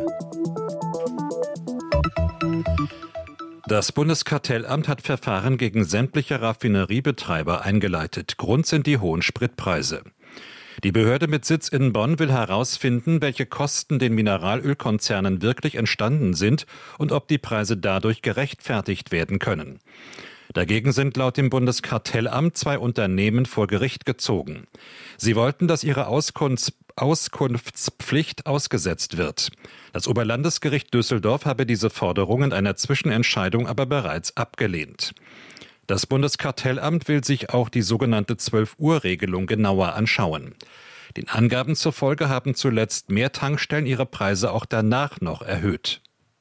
Das Bundeskartellamt hat Verfahren gegen sämtliche Raffineriebetreiber eingeleitet. Grund sind die hohen Spritpreise. Die Behörde mit Sitz in Bonn will herausfinden, welche Kosten den Mineralölkonzernen wirklich entstanden sind und ob die Preise dadurch gerechtfertigt werden können. Dagegen sind laut dem Bundeskartellamt zwei Unternehmen vor Gericht gezogen. Sie wollten, dass ihre Auskunfts- Auskunftspflicht ausgesetzt wird. Das Oberlandesgericht Düsseldorf habe diese Forderung in einer Zwischenentscheidung aber bereits abgelehnt. Das Bundeskartellamt will sich auch die sogenannte zwölf-Uhr-Regelung genauer anschauen. Den Angaben zufolge haben zuletzt mehr Tankstellen ihre Preise auch danach noch erhöht.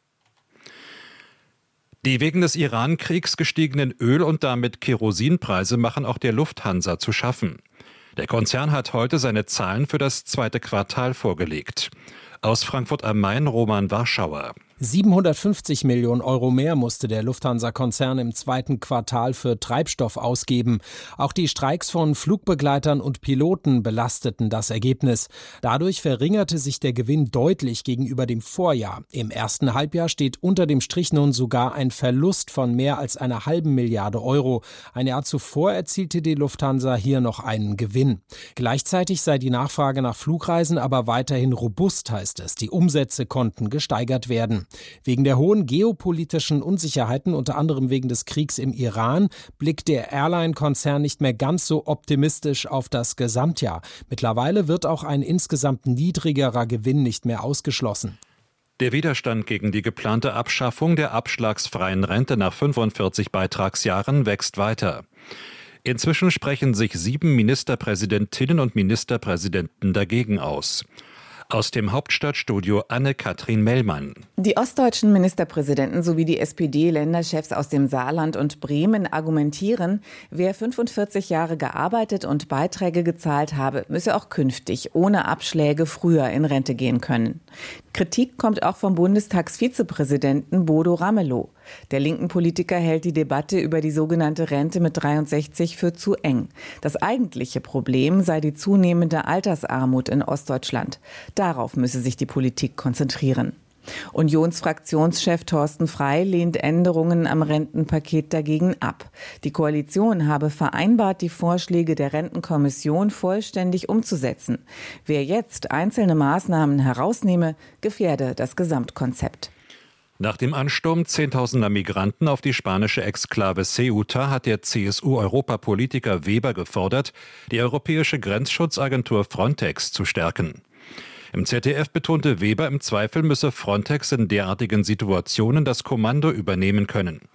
Die wegen des Iran-Kriegs gestiegenen Öl- und damit Kerosinpreise machen auch der Lufthansa zu schaffen. Der Konzern hat heute seine Zahlen für das zweite Quartal vorgelegt. Aus Frankfurt am Main Roman Warschauer. siebenhundertfünfzig Millionen Euro mehr musste der Lufthansa-Konzern im zweiten Quartal für Treibstoff ausgeben. Auch die Streiks von Flugbegleitern und Piloten belasteten das Ergebnis. Dadurch verringerte sich der Gewinn deutlich gegenüber dem Vorjahr. Im ersten Halbjahr steht unter dem Strich nun sogar ein Verlust von mehr als einer halben Milliarde Euro. Ein Jahr zuvor erzielte die Lufthansa hier noch einen Gewinn. Gleichzeitig sei die Nachfrage nach Flugreisen aber weiterhin robust, heißt es. Die Umsätze konnten gesteigert werden. Wegen der hohen geopolitischen Unsicherheiten, unter anderem wegen des Kriegs im Iran, blickt der Airline-Konzern nicht mehr ganz so optimistisch auf das Gesamtjahr. Mittlerweile wird auch ein insgesamt niedrigerer Gewinn nicht mehr ausgeschlossen. Der Widerstand gegen die geplante Abschaffung der abschlagsfreien Rente nach fünfundvierzig Beitragsjahren wächst weiter. Inzwischen sprechen sich sieben Ministerpräsidentinnen und Ministerpräsidenten dagegen aus. Aus dem Hauptstadtstudio Anne-Kathrin Mellmann. Die ostdeutschen Ministerpräsidenten sowie die S P D-Länderchefs aus dem Saarland und Bremen argumentieren, wer fünfundvierzig Jahre gearbeitet und Beiträge gezahlt habe, müsse auch künftig ohne Abschläge früher in Rente gehen können. Kritik kommt auch vom Bundestagsvizepräsidenten Bodo Ramelow. Der linken Politiker hält die Debatte über die sogenannte Rente mit dreiundsechzig für zu eng. Das eigentliche Problem sei die zunehmende Altersarmut in Ostdeutschland. Darauf müsse sich die Politik konzentrieren. Unionsfraktionschef Thorsten Frey lehnt Änderungen am Rentenpaket dagegen ab. Die Koalition habe vereinbart, die Vorschläge der Rentenkommission vollständig umzusetzen. Wer jetzt einzelne Maßnahmen herausnehme, gefährde das Gesamtkonzept. Nach dem Ansturm zehntausender Migranten auf die spanische Exklave Ceuta hat der C S U-Europapolitiker Weber gefordert, die europäische Grenzschutzagentur Frontex zu stärken. Im Z D F betonte Weber, im Zweifel müsse Frontex in derartigen Situationen das Kommando übernehmen können.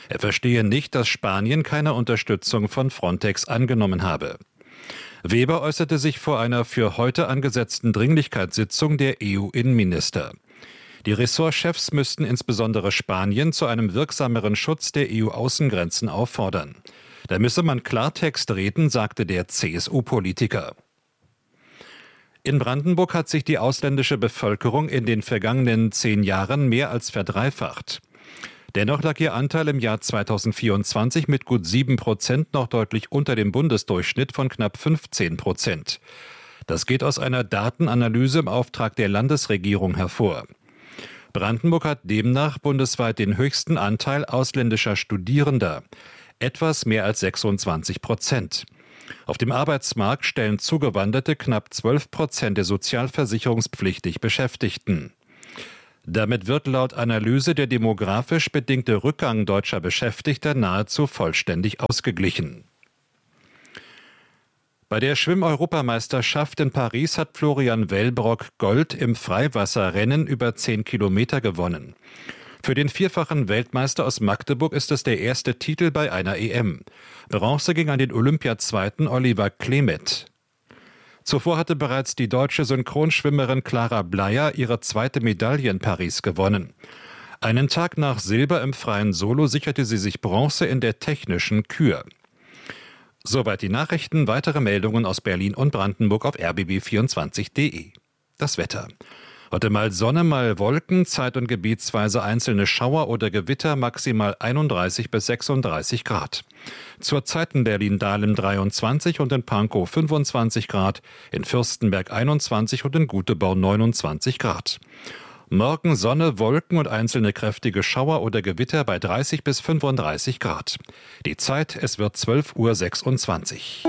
Er verstehe nicht, dass Spanien keine Unterstützung von Frontex angenommen habe. Weber äußerte sich vor einer für heute angesetzten Dringlichkeitssitzung der E U-Innenminister. Die Ressortchefs müssten insbesondere Spanien zu einem wirksameren Schutz der E U-Außengrenzen auffordern. Da müsse man Klartext reden, sagte der C S U-Politiker. In Brandenburg hat sich die ausländische Bevölkerung in den vergangenen zehn Jahren mehr als verdreifacht. Dennoch lag ihr Anteil im Jahr zweitausendvierundzwanzig mit gut sieben Prozent noch deutlich unter dem Bundesdurchschnitt von knapp fünfzehn Prozent. Das geht aus einer Datenanalyse im Auftrag der Landesregierung hervor. Brandenburg hat demnach bundesweit den höchsten Anteil ausländischer Studierender, etwas mehr als sechsundzwanzig Prozent. Auf dem Arbeitsmarkt stellen Zugewanderte knapp zwölf Prozent der sozialversicherungspflichtig Beschäftigten. Damit wird laut Analyse der demografisch bedingte Rückgang deutscher Beschäftigter nahezu vollständig ausgeglichen. Bei der Schwimm-Europameisterschaft in Paris hat Florian Wellbrock Gold im Freiwasserrennen über zehn Kilometer gewonnen. Für den vierfachen Weltmeister aus Magdeburg ist es der erste Titel bei einer E M. Bronze ging an den Olympiazweiten Oliver Klemet. Zuvor hatte bereits die deutsche Synchronschwimmerin Clara Bleier ihre zweite Medaille in Paris gewonnen. Einen Tag nach Silber im freien Solo sicherte sie sich Bronze in der technischen Kür. Soweit die Nachrichten. Weitere Meldungen aus Berlin und Brandenburg auf r b b vierundzwanzig punkt d e. Das Wetter. Heute mal Sonne, mal Wolken, zeit- und gebietsweise einzelne Schauer oder Gewitter, maximal einunddreißig bis sechsunddreißig Grad. Zurzeit in Berlin-Dahlem dreiundzwanzig und in Pankow fünfundzwanzig Grad, in Fürstenberg einundzwanzig und in Göteborg neunundzwanzig Grad. Morgen Sonne, Wolken und einzelne kräftige Schauer oder Gewitter bei dreißig bis fünfunddreißig Grad. Die Zeit, es wird zwölf Uhr sechsundzwanzig.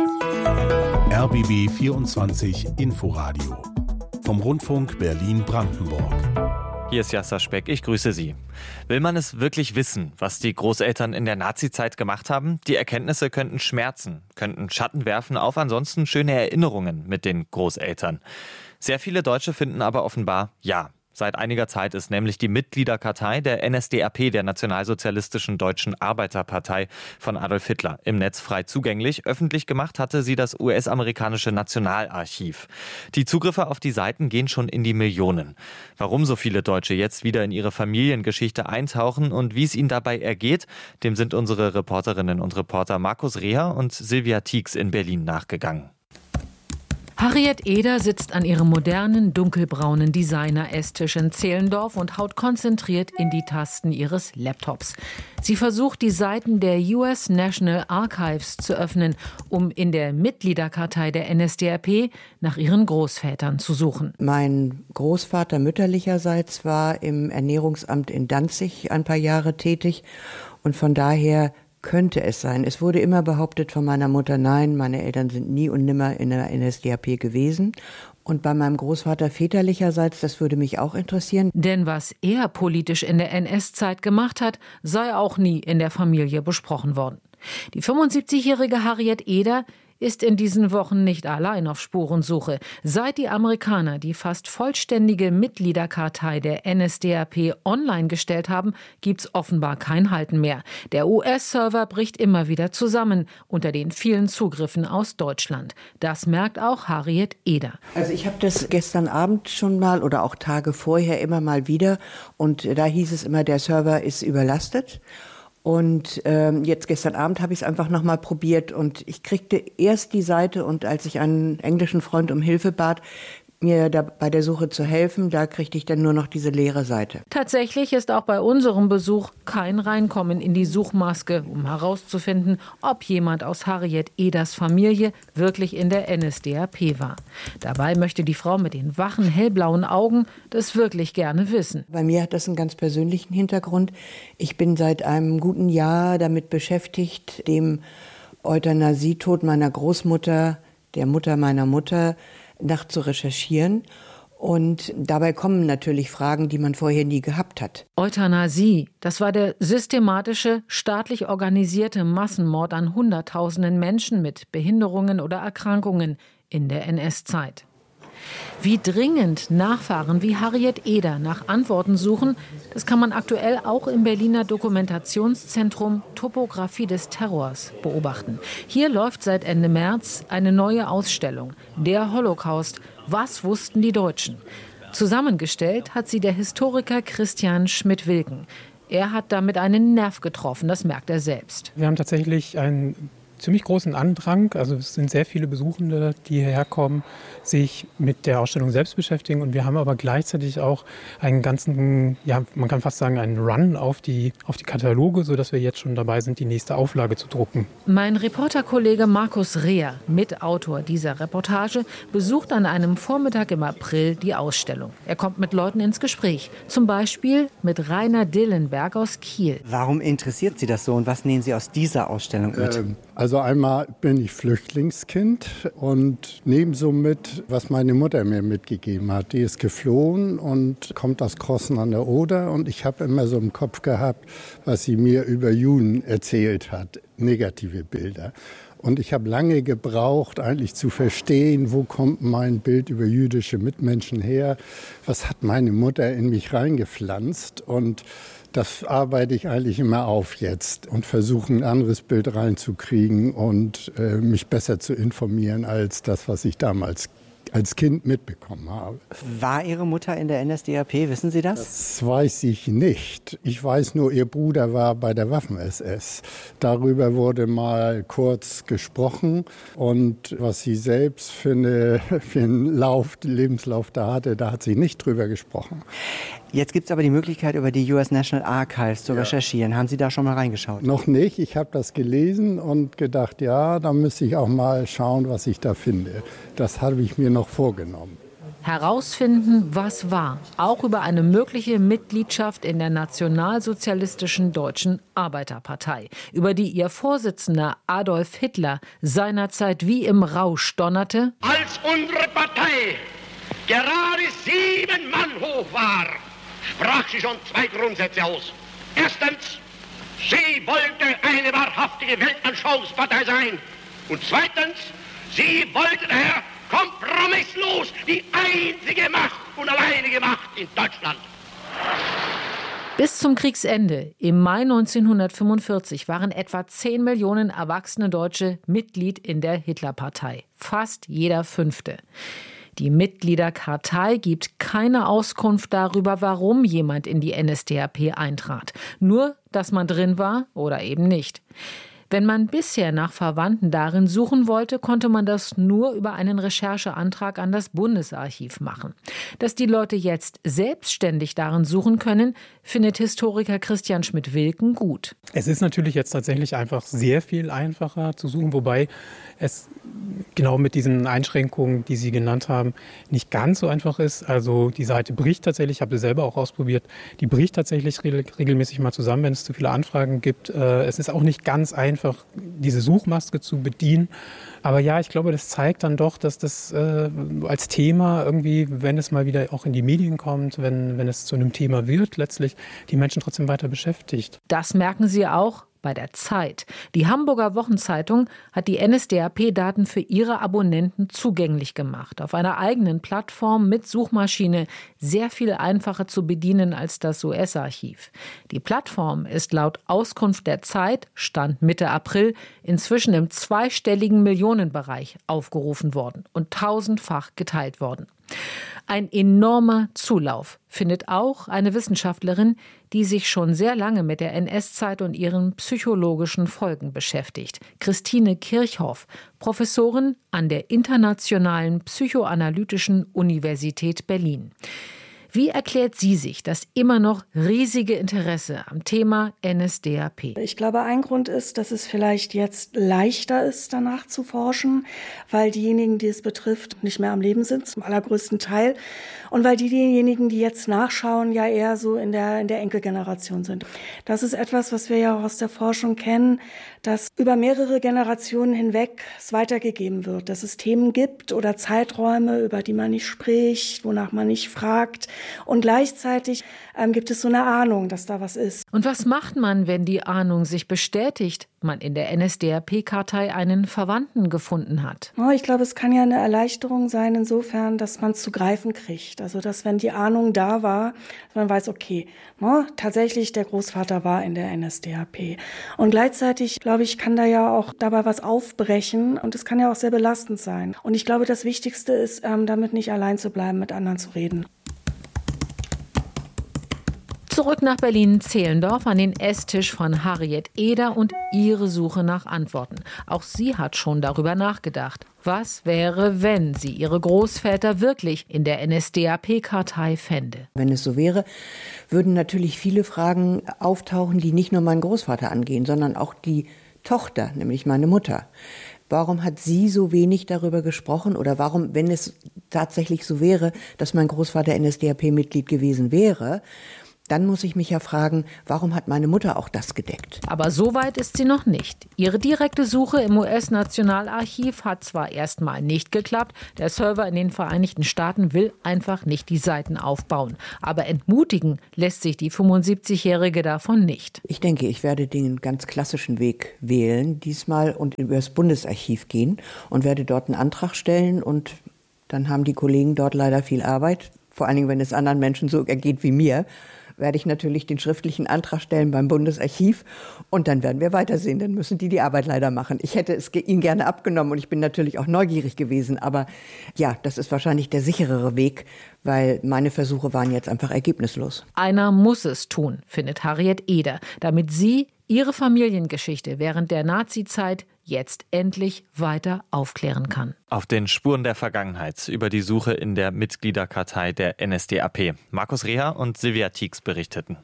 R B B vierundzwanzig Inforadio vom Rundfunk Berlin-Brandenburg. Hier ist Jasser Speck, ich grüße Sie. Will man es wirklich wissen, was die Großeltern in der Nazizeit gemacht haben? Die Erkenntnisse könnten schmerzen, könnten Schatten werfen auf ansonsten schöne Erinnerungen mit den Großeltern. Sehr viele Deutsche finden aber offenbar ja. Seit einiger Zeit ist nämlich die Mitgliederkartei der N S D A P, der Nationalsozialistischen Deutschen Arbeiterpartei von Adolf Hitler, im Netz frei zugänglich. Öffentlich gemacht hatte sie das U S-amerikanische Nationalarchiv. Die Zugriffe auf die Seiten gehen schon in die Millionen. Warum so viele Deutsche jetzt wieder in ihre Familiengeschichte eintauchen und wie es ihnen dabei ergeht, dem sind unsere Reporterinnen und Reporter Markus Reher und Silvia Tieks in Berlin nachgegangen. Harriet Eder sitzt an ihrem modernen, dunkelbraunen Designer-Esstisch in Zehlendorf und haut konzentriert in die Tasten ihres Laptops. Sie versucht, die Seiten der U S National Archives zu öffnen, um in der Mitgliederkartei der N S D A P nach ihren Großvätern zu suchen. Mein Großvater mütterlicherseits war im Ernährungsamt in Danzig ein paar Jahre tätig und von daher könnte es sein. Es wurde immer behauptet von meiner Mutter, nein, meine Eltern sind nie und nimmer in der N S D A P gewesen. Und bei meinem Großvater väterlicherseits, das würde mich auch interessieren. Denn was er politisch in der N S-Zeit gemacht hat, sei auch nie in der Familie besprochen worden. Die fünfundsiebzigjährige Harriet Eder ist in diesen Wochen nicht allein auf Spurensuche. Seit die Amerikaner die fast vollständige Mitgliederkartei der N S D A P online gestellt haben, gibt's offenbar kein Halten mehr. Der U S-Server bricht immer wieder zusammen unter den vielen Zugriffen aus Deutschland. Das merkt auch Harriet Eder. Also ich habe das gestern Abend schon mal oder auch Tage vorher immer mal wieder und da hieß es immer, der Server ist überlastet. Und ähm, jetzt gestern Abend habe ich es einfach nochmal probiert und ich kriegte erst die Seite und als ich einen englischen Freund um Hilfe bat, mir da bei der Suche zu helfen, da kriegte ich dann nur noch diese leere Seite. Tatsächlich ist auch bei unserem Besuch kein Reinkommen in die Suchmaske, um herauszufinden, ob jemand aus Harriet Eders Familie wirklich in der N S D A P war. Dabei möchte die Frau mit den wachen, hellblauen Augen das wirklich gerne wissen. Bei mir hat das einen ganz persönlichen Hintergrund. Ich bin seit einem guten Jahr damit beschäftigt, dem Euthanasietod meiner Großmutter, der Mutter meiner Mutter, nach zu recherchieren. Und dabei kommen natürlich Fragen, die man vorher nie gehabt hat. Euthanasie, das war der systematische, staatlich organisierte Massenmord an Hunderttausenden Menschen mit Behinderungen oder Erkrankungen in der N S-Zeit. Wie dringend Nachfahren wie Harriet Eder nach Antworten suchen, das kann man aktuell auch im Berliner Dokumentationszentrum Topographie des Terrors beobachten. Hier läuft seit Ende März eine neue Ausstellung, Der Holocaust. Was wussten die Deutschen? Zusammengestellt hat sie der Historiker Christian Schmidt-Wilken. Er hat damit einen Nerv getroffen, das merkt er selbst. Wir haben tatsächlich einen ziemlich großen Andrang. Also es sind sehr viele Besuchende, die hierher kommen, sich mit der Ausstellung selbst beschäftigen. Und wir haben aber gleichzeitig auch einen ganzen, ja, man kann fast sagen, einen Run auf die, auf die Kataloge, sodass wir jetzt schon dabei sind, die nächste Auflage zu drucken. Mein Reporterkollege Markus Reher, Mitautor dieser Reportage, besucht an einem Vormittag im April die Ausstellung. Er kommt mit Leuten ins Gespräch, zum Beispiel mit Rainer Dillenberg aus Kiel. Warum interessiert Sie das so und was nehmen Sie aus dieser Ausstellung mit? Ähm, also einmal bin ich Flüchtlingskind und nehme so mit, was meine Mutter mir mitgegeben hat. Die ist geflohen und kommt aus Crossen an der Oder und ich habe immer so im Kopf gehabt, was sie mir über Juden erzählt hat, negative Bilder. Und ich habe lange gebraucht, eigentlich zu verstehen, wo kommt mein Bild über jüdische Mitmenschen her, was hat meine Mutter in mich reingepflanzt. Und das arbeite ich eigentlich immer auf jetzt und versuche ein anderes Bild reinzukriegen und äh, mich besser zu informieren als das, was ich damals als Kind mitbekommen habe. War Ihre Mutter in der N S D A P, wissen Sie das? Das weiß ich nicht. Ich weiß nur, ihr Bruder war bei der Waffen-S S. Darüber wurde mal kurz gesprochen und was sie selbst für, eine, für einen Lauf, Lebenslauf da hatte, da hat sie nicht drüber gesprochen. Jetzt gibt es aber die Möglichkeit, über die U S National Archives zu ja. recherchieren. Haben Sie da schon mal reingeschaut? Noch nicht. Ich habe das gelesen und gedacht, ja, da müsste ich auch mal schauen, was ich da finde. Das habe ich mir noch vorgenommen. Herausfinden, was war, auch über eine mögliche Mitgliedschaft in der nationalsozialistischen Deutschen Arbeiterpartei, über die ihr Vorsitzender Adolf Hitler seinerzeit wie im Rausch donnerte: Als unsere Partei gerade sieben Mann hoch war, sprach sie schon zwei Grundsätze aus. Erstens, sie wollte eine wahrhaftige Weltanschauungspartei sein. Und zweitens, sie wollte daher kompromisslos die einzige Macht und alleinige Macht in Deutschland. Bis zum Kriegsende im Mai neunzehnhundertfünfundvierzig waren etwa zehn Millionen erwachsene Deutsche Mitglied in der Hitlerpartei. Fast jeder Fünfte. Die Mitgliederkartei gibt keine Auskunft darüber, warum jemand in die N S D A P eintrat. Nur, dass man drin war oder eben nicht. Wenn man bisher nach Verwandten darin suchen wollte, konnte man das nur über einen Rechercheantrag an das Bundesarchiv machen. Dass die Leute jetzt selbstständig darin suchen können, findet Historiker Christian Schmidt-Wilken gut. Es ist natürlich jetzt tatsächlich einfach sehr viel einfacher zu suchen, wobei es genau mit diesen Einschränkungen, die Sie genannt haben, nicht ganz so einfach ist. Also die Seite bricht tatsächlich, ich habe sie selber auch ausprobiert, die bricht tatsächlich regelmäßig mal zusammen, wenn es zu viele Anfragen gibt. Es ist auch nicht ganz einfach, einfach diese Suchmaske zu bedienen. Aber ja, ich glaube, das zeigt dann doch, dass das äh, als Thema irgendwie, wenn es mal wieder auch in die Medien kommt, wenn, wenn es zu einem Thema wird, letztlich die Menschen trotzdem weiter beschäftigt. Das merken Sie auch bei der Zeit. Die Hamburger Wochenzeitung hat die N S D A P-Daten für ihre Abonnenten zugänglich gemacht. Auf einer eigenen Plattform mit Suchmaschine, sehr viel einfacher zu bedienen als das U S-Archiv. Die Plattform ist laut Auskunft der Zeit, Stand Mitte April, inzwischen im zweistelligen Millionenbereich aufgerufen worden und tausendfach geteilt worden. Ein enormer Zulauf findet auch eine Wissenschaftlerin, die sich schon sehr lange mit der N S-Zeit und ihren psychologischen Folgen beschäftigt. Christine Kirchhoff, Professorin an der Internationalen Psychoanalytischen Universität Berlin. Wie erklärt sie sich das immer noch riesige Interesse am Thema N S D A P? Ich glaube, ein Grund ist, dass es vielleicht jetzt leichter ist, danach zu forschen, weil diejenigen, die es betrifft, nicht mehr am Leben sind, zum allergrößten Teil. Und weil die, diejenigen, die jetzt nachschauen, ja eher so in der, in der Enkelgeneration sind. Das ist etwas, was wir ja auch aus der Forschung kennen, dass über mehrere Generationen hinweg es weitergegeben wird, dass es Themen gibt oder Zeiträume, über die man nicht spricht, wonach man nicht fragt. Und gleichzeitig ähm, gibt es so eine Ahnung, dass da was ist. Und was macht man, wenn die Ahnung sich bestätigt? man in der N S D A P-Kartei einen Verwandten gefunden hat. Oh, ich glaube, es kann ja eine Erleichterung sein insofern, dass man es zu greifen kriegt. Also, dass wenn die Ahnung da war, man weiß, okay, oh, tatsächlich der Großvater war in der N S D A P. Und gleichzeitig, glaube ich, kann da ja auch dabei was aufbrechen und es kann ja auch sehr belastend sein. Und ich glaube, das Wichtigste ist, ähm, damit nicht allein zu bleiben, mit anderen zu reden. Zurück nach Berlin-Zehlendorf an den Esstisch von Harriet Eder und ihre Suche nach Antworten. Auch sie hat schon darüber nachgedacht. Was wäre, wenn sie ihre Großväter wirklich in der N S D A P-Kartei fände? Wenn es so wäre, würden natürlich viele Fragen auftauchen, die nicht nur meinen Großvater angehen, sondern auch die Tochter, nämlich meine Mutter. Warum hat sie so wenig darüber gesprochen oder warum, wenn es tatsächlich so wäre, dass mein Großvater N S D A P-Mitglied gewesen wäre, dann muss ich mich ja fragen, warum hat meine Mutter auch das gedeckt? Aber so weit ist sie noch nicht. Ihre direkte Suche im U S-Nationalarchiv hat zwar erstmal nicht geklappt, der Server in den Vereinigten Staaten will einfach nicht die Seiten aufbauen. Aber entmutigen lässt sich die fünfundsiebzigjährige davon nicht. Ich denke, ich werde den ganz klassischen Weg wählen diesmal und über das Bundesarchiv gehen und werde dort einen Antrag stellen und dann haben die Kollegen dort leider viel Arbeit, vor allen Dingen, wenn es anderen Menschen so ergeht wie mir, werde ich natürlich den schriftlichen Antrag stellen beim Bundesarchiv und dann werden wir weitersehen. Dann müssen die die Arbeit leider machen. Ich hätte es ihnen gerne abgenommen und ich bin natürlich auch neugierig gewesen. Aber ja, das ist wahrscheinlich der sicherere Weg, weil meine Versuche waren jetzt einfach ergebnislos. Einer muss es tun, findet Harriet Eder, damit sie ihre Familiengeschichte während der Nazizeit jetzt endlich weiter aufklären kann. Auf den Spuren der Vergangenheit über die Suche in der Mitgliederkartei der N S D A P. Markus Reher und Silvia Tieks berichteten.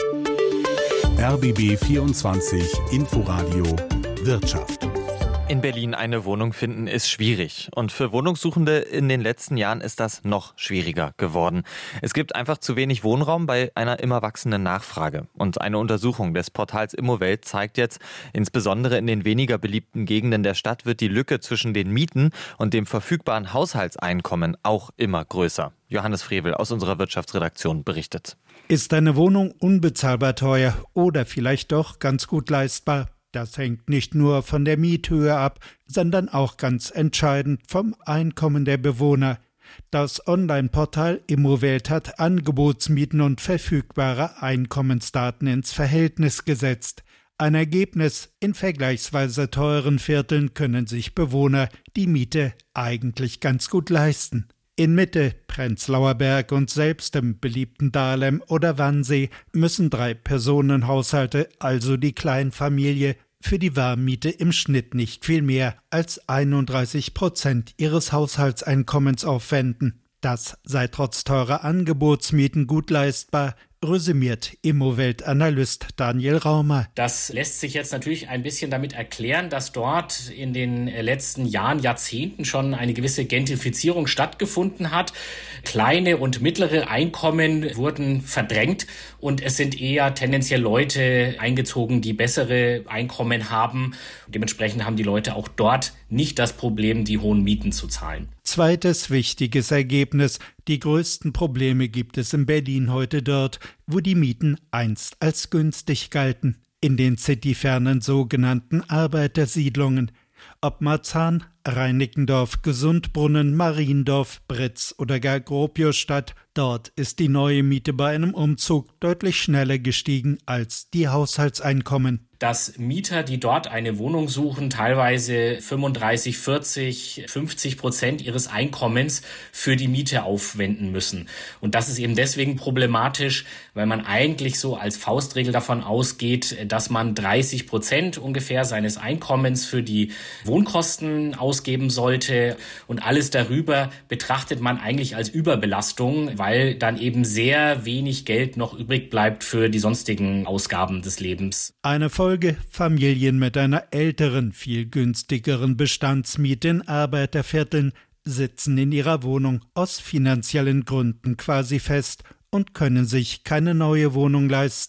R B B vierundzwanzig Inforadio Wirtschaft. In Berlin eine Wohnung finden ist schwierig. Und für Wohnungssuchende in den letzten Jahren ist das noch schwieriger geworden. Es gibt einfach zu wenig Wohnraum bei einer immer wachsenden Nachfrage. Und eine Untersuchung des Portals Immowelt zeigt jetzt, insbesondere in den weniger beliebten Gegenden der Stadt wird die Lücke zwischen den Mieten und dem verfügbaren Haushaltseinkommen auch immer größer. Johannes Frevel aus unserer Wirtschaftsredaktion berichtet. Ist eine Wohnung unbezahlbar teuer oder vielleicht doch ganz gut leistbar? Das hängt nicht nur von der Miethöhe ab, sondern auch ganz entscheidend vom Einkommen der Bewohner. Das Online-Portal Immowelt hat Angebotsmieten und verfügbare Einkommensdaten ins Verhältnis gesetzt. Ein Ergebnis: in vergleichsweise teuren Vierteln können sich Bewohner die Miete eigentlich ganz gut leisten. In Mitte, Prenzlauer Berg und selbst im beliebten Dahlem oder Wannsee müssen drei Personenhaushalte, also die Kleinfamilie, für die Warmmiete im Schnitt nicht viel mehr als einunddreißig Prozent ihres Haushaltseinkommens aufwenden. Das sei trotz teurer Angebotsmieten gut leistbar, resümiert Immowelt-Analyst Daniel Raumer. Das lässt sich jetzt natürlich ein bisschen damit erklären, dass dort in den letzten Jahren, Jahrzehnten schon eine gewisse Gentrifizierung stattgefunden hat. Kleine und mittlere Einkommen wurden verdrängt und es sind eher tendenziell Leute eingezogen, die bessere Einkommen haben. Dementsprechend haben die Leute auch dort nicht das Problem, die hohen Mieten zu zahlen. Zweites wichtiges Ergebnis: Die größten Probleme gibt es in Berlin heute dort, wo die Mieten einst als günstig galten, in den cityfernen sogenannten Arbeitersiedlungen. Ob Marzahn, Reinickendorf, Gesundbrunnen, Mariendorf, Britz oder gar Gropiusstadt, dort ist die neue Miete bei einem Umzug deutlich schneller gestiegen als die Haushaltseinkommen. Dass Mieter, die dort eine Wohnung suchen, teilweise fünfunddreißig, vierzig, fünfzig Prozent ihres Einkommens für die Miete aufwenden müssen. Und das ist eben deswegen problematisch, weil man eigentlich so als Faustregel davon ausgeht, dass man dreißig Prozent ungefähr seines Einkommens für die Wohnkosten ausgeben sollte. Und alles darüber betrachtet man eigentlich als Überbelastung, weil dann eben sehr wenig Geld noch übrig bleibt für die sonstigen Ausgaben des Lebens. Eine Folge: Familien mit einer älteren, viel günstigeren Bestandsmiete in Arbeitervierteln sitzen in ihrer Wohnung aus finanziellen Gründen quasi fest und können sich keine neue Wohnung leisten.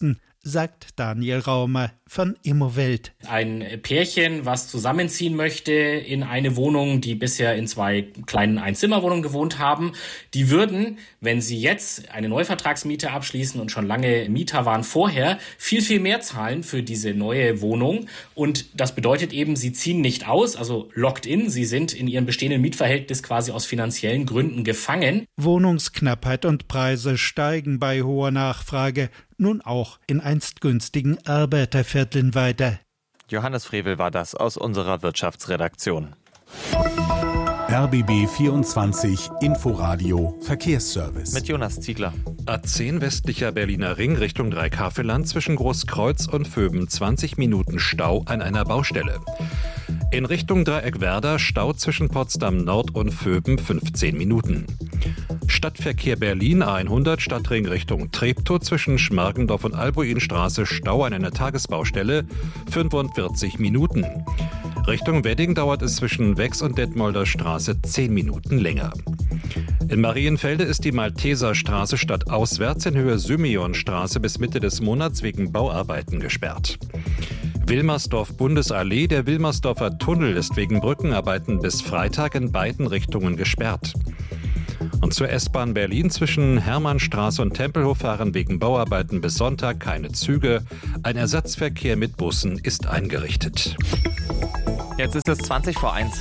sagt Daniel Raumer von Immowelt. Ein Pärchen, was zusammenziehen möchte in eine Wohnung, die bisher in zwei kleinen Einzimmerwohnungen gewohnt haben, die würden, wenn sie jetzt eine Neuvertragsmiete abschließen und schon lange Mieter waren vorher, viel, viel mehr zahlen für diese neue Wohnung. Und das bedeutet eben, sie ziehen nicht aus, also locked in, sie sind in ihrem bestehenden Mietverhältnis quasi aus finanziellen Gründen gefangen. Wohnungsknappheit und Preise steigen bei hoher Nachfrage, nun auch in einst günstigen Arbeitervierteln weiter. Johannes Frevel war das aus unserer Wirtschaftsredaktion. R B B vierundzwanzig Inforadio Verkehrsservice. Mit Jonas Ziegler. A zehn westlicher Berliner Ring Richtung Dreieckhaveland zwischen Großkreuz und Vöben zwanzig Minuten Stau an einer Baustelle. In Richtung Dreieckwerder Stau zwischen Potsdam Nord und Vöben fünfzehn Minuten. Stadtverkehr Berlin A hundert Stadtring Richtung Treptow zwischen Schmargendorf und Albuinstraße Stau an einer Tagesbaustelle fünfundvierzig Minuten. Richtung Wedding dauert es zwischen Wex und Detmolder Straße zehn Minuten länger. In Marienfelde ist die Malteserstraße stadtauswärts in Höhe Symeonstraße bis Mitte des Monats wegen Bauarbeiten gesperrt. Wilmersdorf-Bundesallee, der Wilmersdorfer Tunnel ist wegen Brückenarbeiten bis Freitag in beiden Richtungen gesperrt. Und zur S-Bahn Berlin zwischen Hermannstraße und Tempelhof fahren wegen Bauarbeiten bis Sonntag keine Züge. Ein Ersatzverkehr mit Bussen ist eingerichtet. Jetzt ist es zwanzig vor eins.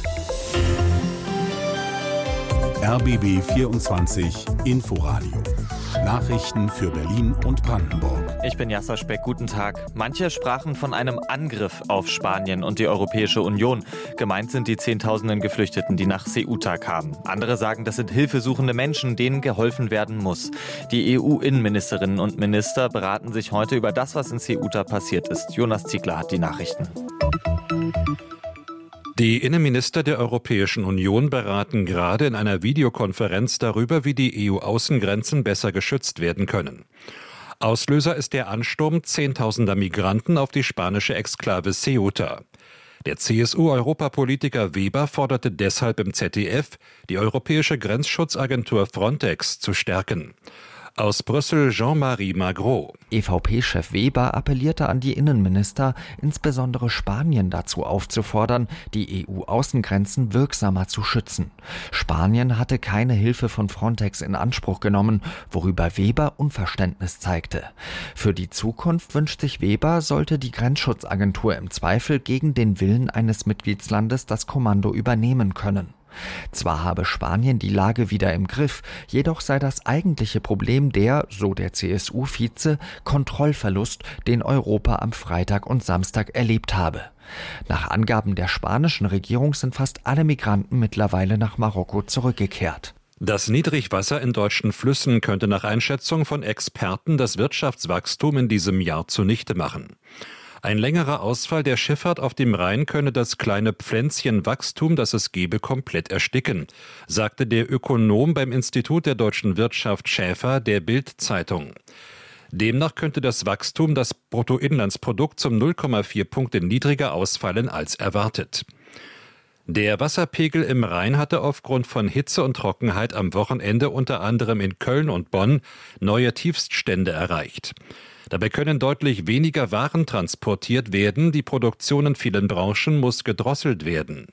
R B B vierundzwanzig Inforadio. Nachrichten für Berlin und Brandenburg. Ich bin Jasser Speck, guten Tag. Manche sprachen von einem Angriff auf Spanien und die Europäische Union. Gemeint sind die Zehntausenden Geflüchteten, die nach Ceuta kamen. Andere sagen, das sind hilfesuchende Menschen, denen geholfen werden muss. Die E U-Innenministerinnen und Minister beraten sich heute über das, was in Ceuta passiert ist. Jonas Ziegler hat die Nachrichten. Die Innenminister der Europäischen Union beraten gerade in einer Videokonferenz darüber, wie die E U-Außengrenzen besser geschützt werden können. Auslöser ist der Ansturm zehntausender Migranten auf die spanische Exklave Ceuta. Der C S U-Europapolitiker Weber forderte deshalb im Z D F, die europäische Grenzschutzagentur Frontex zu stärken. Aus Brüssel Jean-Marie Magro. E V P-Chef Weber appellierte an die Innenminister, insbesondere Spanien dazu aufzufordern, die E U-Außengrenzen wirksamer zu schützen. Spanien hatte keine Hilfe von Frontex in Anspruch genommen, worüber Weber Unverständnis zeigte. Für die Zukunft wünscht sich Weber, sollte die Grenzschutzagentur im Zweifel gegen den Willen eines Mitgliedslandes das Kommando übernehmen können. Zwar habe Spanien die Lage wieder im Griff, jedoch sei das eigentliche Problem der, so der C S U-Vize, Kontrollverlust, den Europa am Freitag und Samstag erlebt habe. Nach Angaben der spanischen Regierung sind fast alle Migranten mittlerweile nach Marokko zurückgekehrt. Das Niedrigwasser in deutschen Flüssen könnte nach Einschätzung von Experten das Wirtschaftswachstum in diesem Jahr zunichte machen. Ein längerer Ausfall der Schifffahrt auf dem Rhein könne das kleine Pflänzchen Wachstum, das es gebe, komplett ersticken, sagte der Ökonom beim Institut der deutschen Wirtschaft Schäfer der Bild-Zeitung. Demnach könnte das Wachstum das Bruttoinlandsprodukt um null Komma vier Punkte niedriger ausfallen als erwartet. Der Wasserpegel im Rhein hatte aufgrund von Hitze und Trockenheit am Wochenende unter anderem in Köln und Bonn neue Tiefststände erreicht. Dabei können deutlich weniger Waren transportiert werden, die Produktion in vielen Branchen muss gedrosselt werden.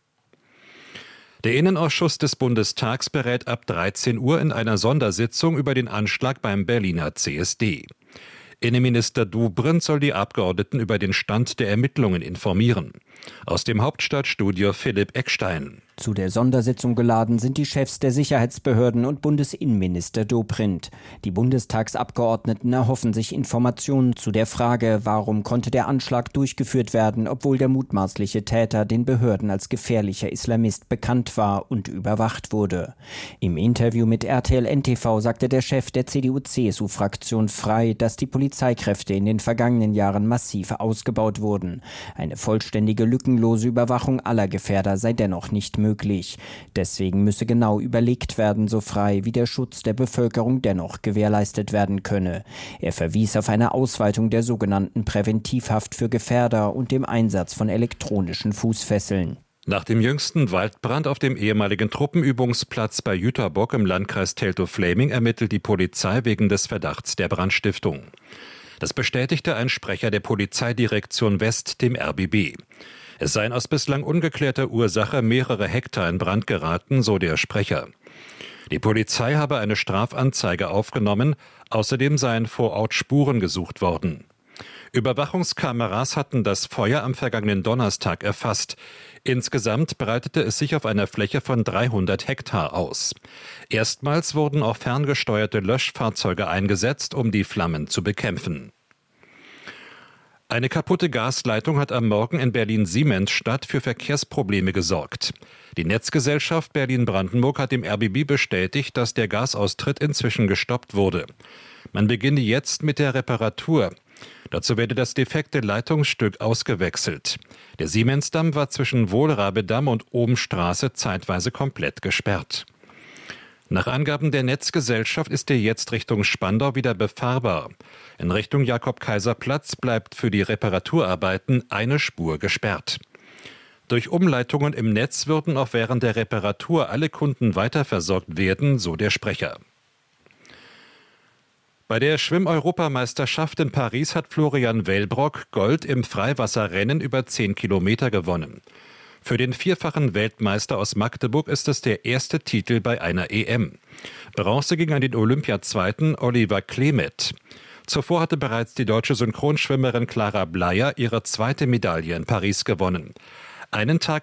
Der Innenausschuss des Bundestags berät ab dreizehn Uhr in einer Sondersitzung über den Anschlag beim Berliner C S D. Innenminister Dobrindt soll die Abgeordneten über den Stand der Ermittlungen informieren. Aus dem Hauptstadtstudio Philipp Eckstein. Zu der Sondersitzung geladen sind die Chefs der Sicherheitsbehörden und Bundesinnenminister Dobrindt. Die Bundestagsabgeordneten erhoffen sich Informationen zu der Frage, warum konnte der Anschlag durchgeführt werden, obwohl der mutmaßliche Täter den Behörden als gefährlicher Islamist bekannt war und überwacht wurde. Im Interview mit R T L N T V sagte der Chef der C D U-C S U-Fraktion frei, dass die Polizeikräfte in den vergangenen Jahren massiv ausgebaut wurden. Eine vollständige, lückenlose Überwachung aller Gefährder sei dennoch nicht möglich. Möglich. Deswegen müsse genau überlegt werden, so frei wie der Schutz der Bevölkerung dennoch gewährleistet werden könne. Er verwies auf eine Ausweitung der sogenannten Präventivhaft für Gefährder und dem Einsatz von elektronischen Fußfesseln. Nach dem jüngsten Waldbrand auf dem ehemaligen Truppenübungsplatz bei Jüterbock im Landkreis Teltow-Fläming ermittelt die Polizei wegen des Verdachts der Brandstiftung. Das bestätigte ein Sprecher der Polizeidirektion West dem R B B. Es seien aus bislang ungeklärter Ursache mehrere Hektar in Brand geraten, so der Sprecher. Die Polizei habe eine Strafanzeige aufgenommen, außerdem seien vor Ort Spuren gesucht worden. Überwachungskameras hatten das Feuer am vergangenen Donnerstag erfasst. Insgesamt breitete es sich auf einer Fläche von dreihundert Hektar aus. Erstmals wurden auch ferngesteuerte Löschfahrzeuge eingesetzt, um die Flammen zu bekämpfen. Eine kaputte Gasleitung hat am Morgen in Berlin-Siemensstadt für Verkehrsprobleme gesorgt. Die Netzgesellschaft Berlin-Brandenburg hat dem R B B bestätigt, dass der Gasaustritt inzwischen gestoppt wurde. Man beginne jetzt mit der Reparatur. Dazu werde das defekte Leitungsstück ausgewechselt. Der Siemensdamm war zwischen Wohlrabedamm und Ohmstraße zeitweise komplett gesperrt. Nach Angaben der Netzgesellschaft ist er jetzt Richtung Spandau wieder befahrbar. In Richtung Jakob-Kaiser-Platz bleibt für die Reparaturarbeiten eine Spur gesperrt. Durch Umleitungen im Netz würden auch während der Reparatur alle Kunden weiterversorgt werden, so der Sprecher. Bei der Schwimm-Europameisterschaft in Paris hat Florian Wellbrock Gold im Freiwasserrennen über zehn Kilometer gewonnen. Für den vierfachen Weltmeister aus Magdeburg ist es der erste Titel bei einer E M. Bronze ging an den Olympiazweiten Oliver Klemet. Zuvor hatte bereits die deutsche Synchronschwimmerin Clara Bleier ihre zweite Medaille in Paris gewonnen. Einen Tag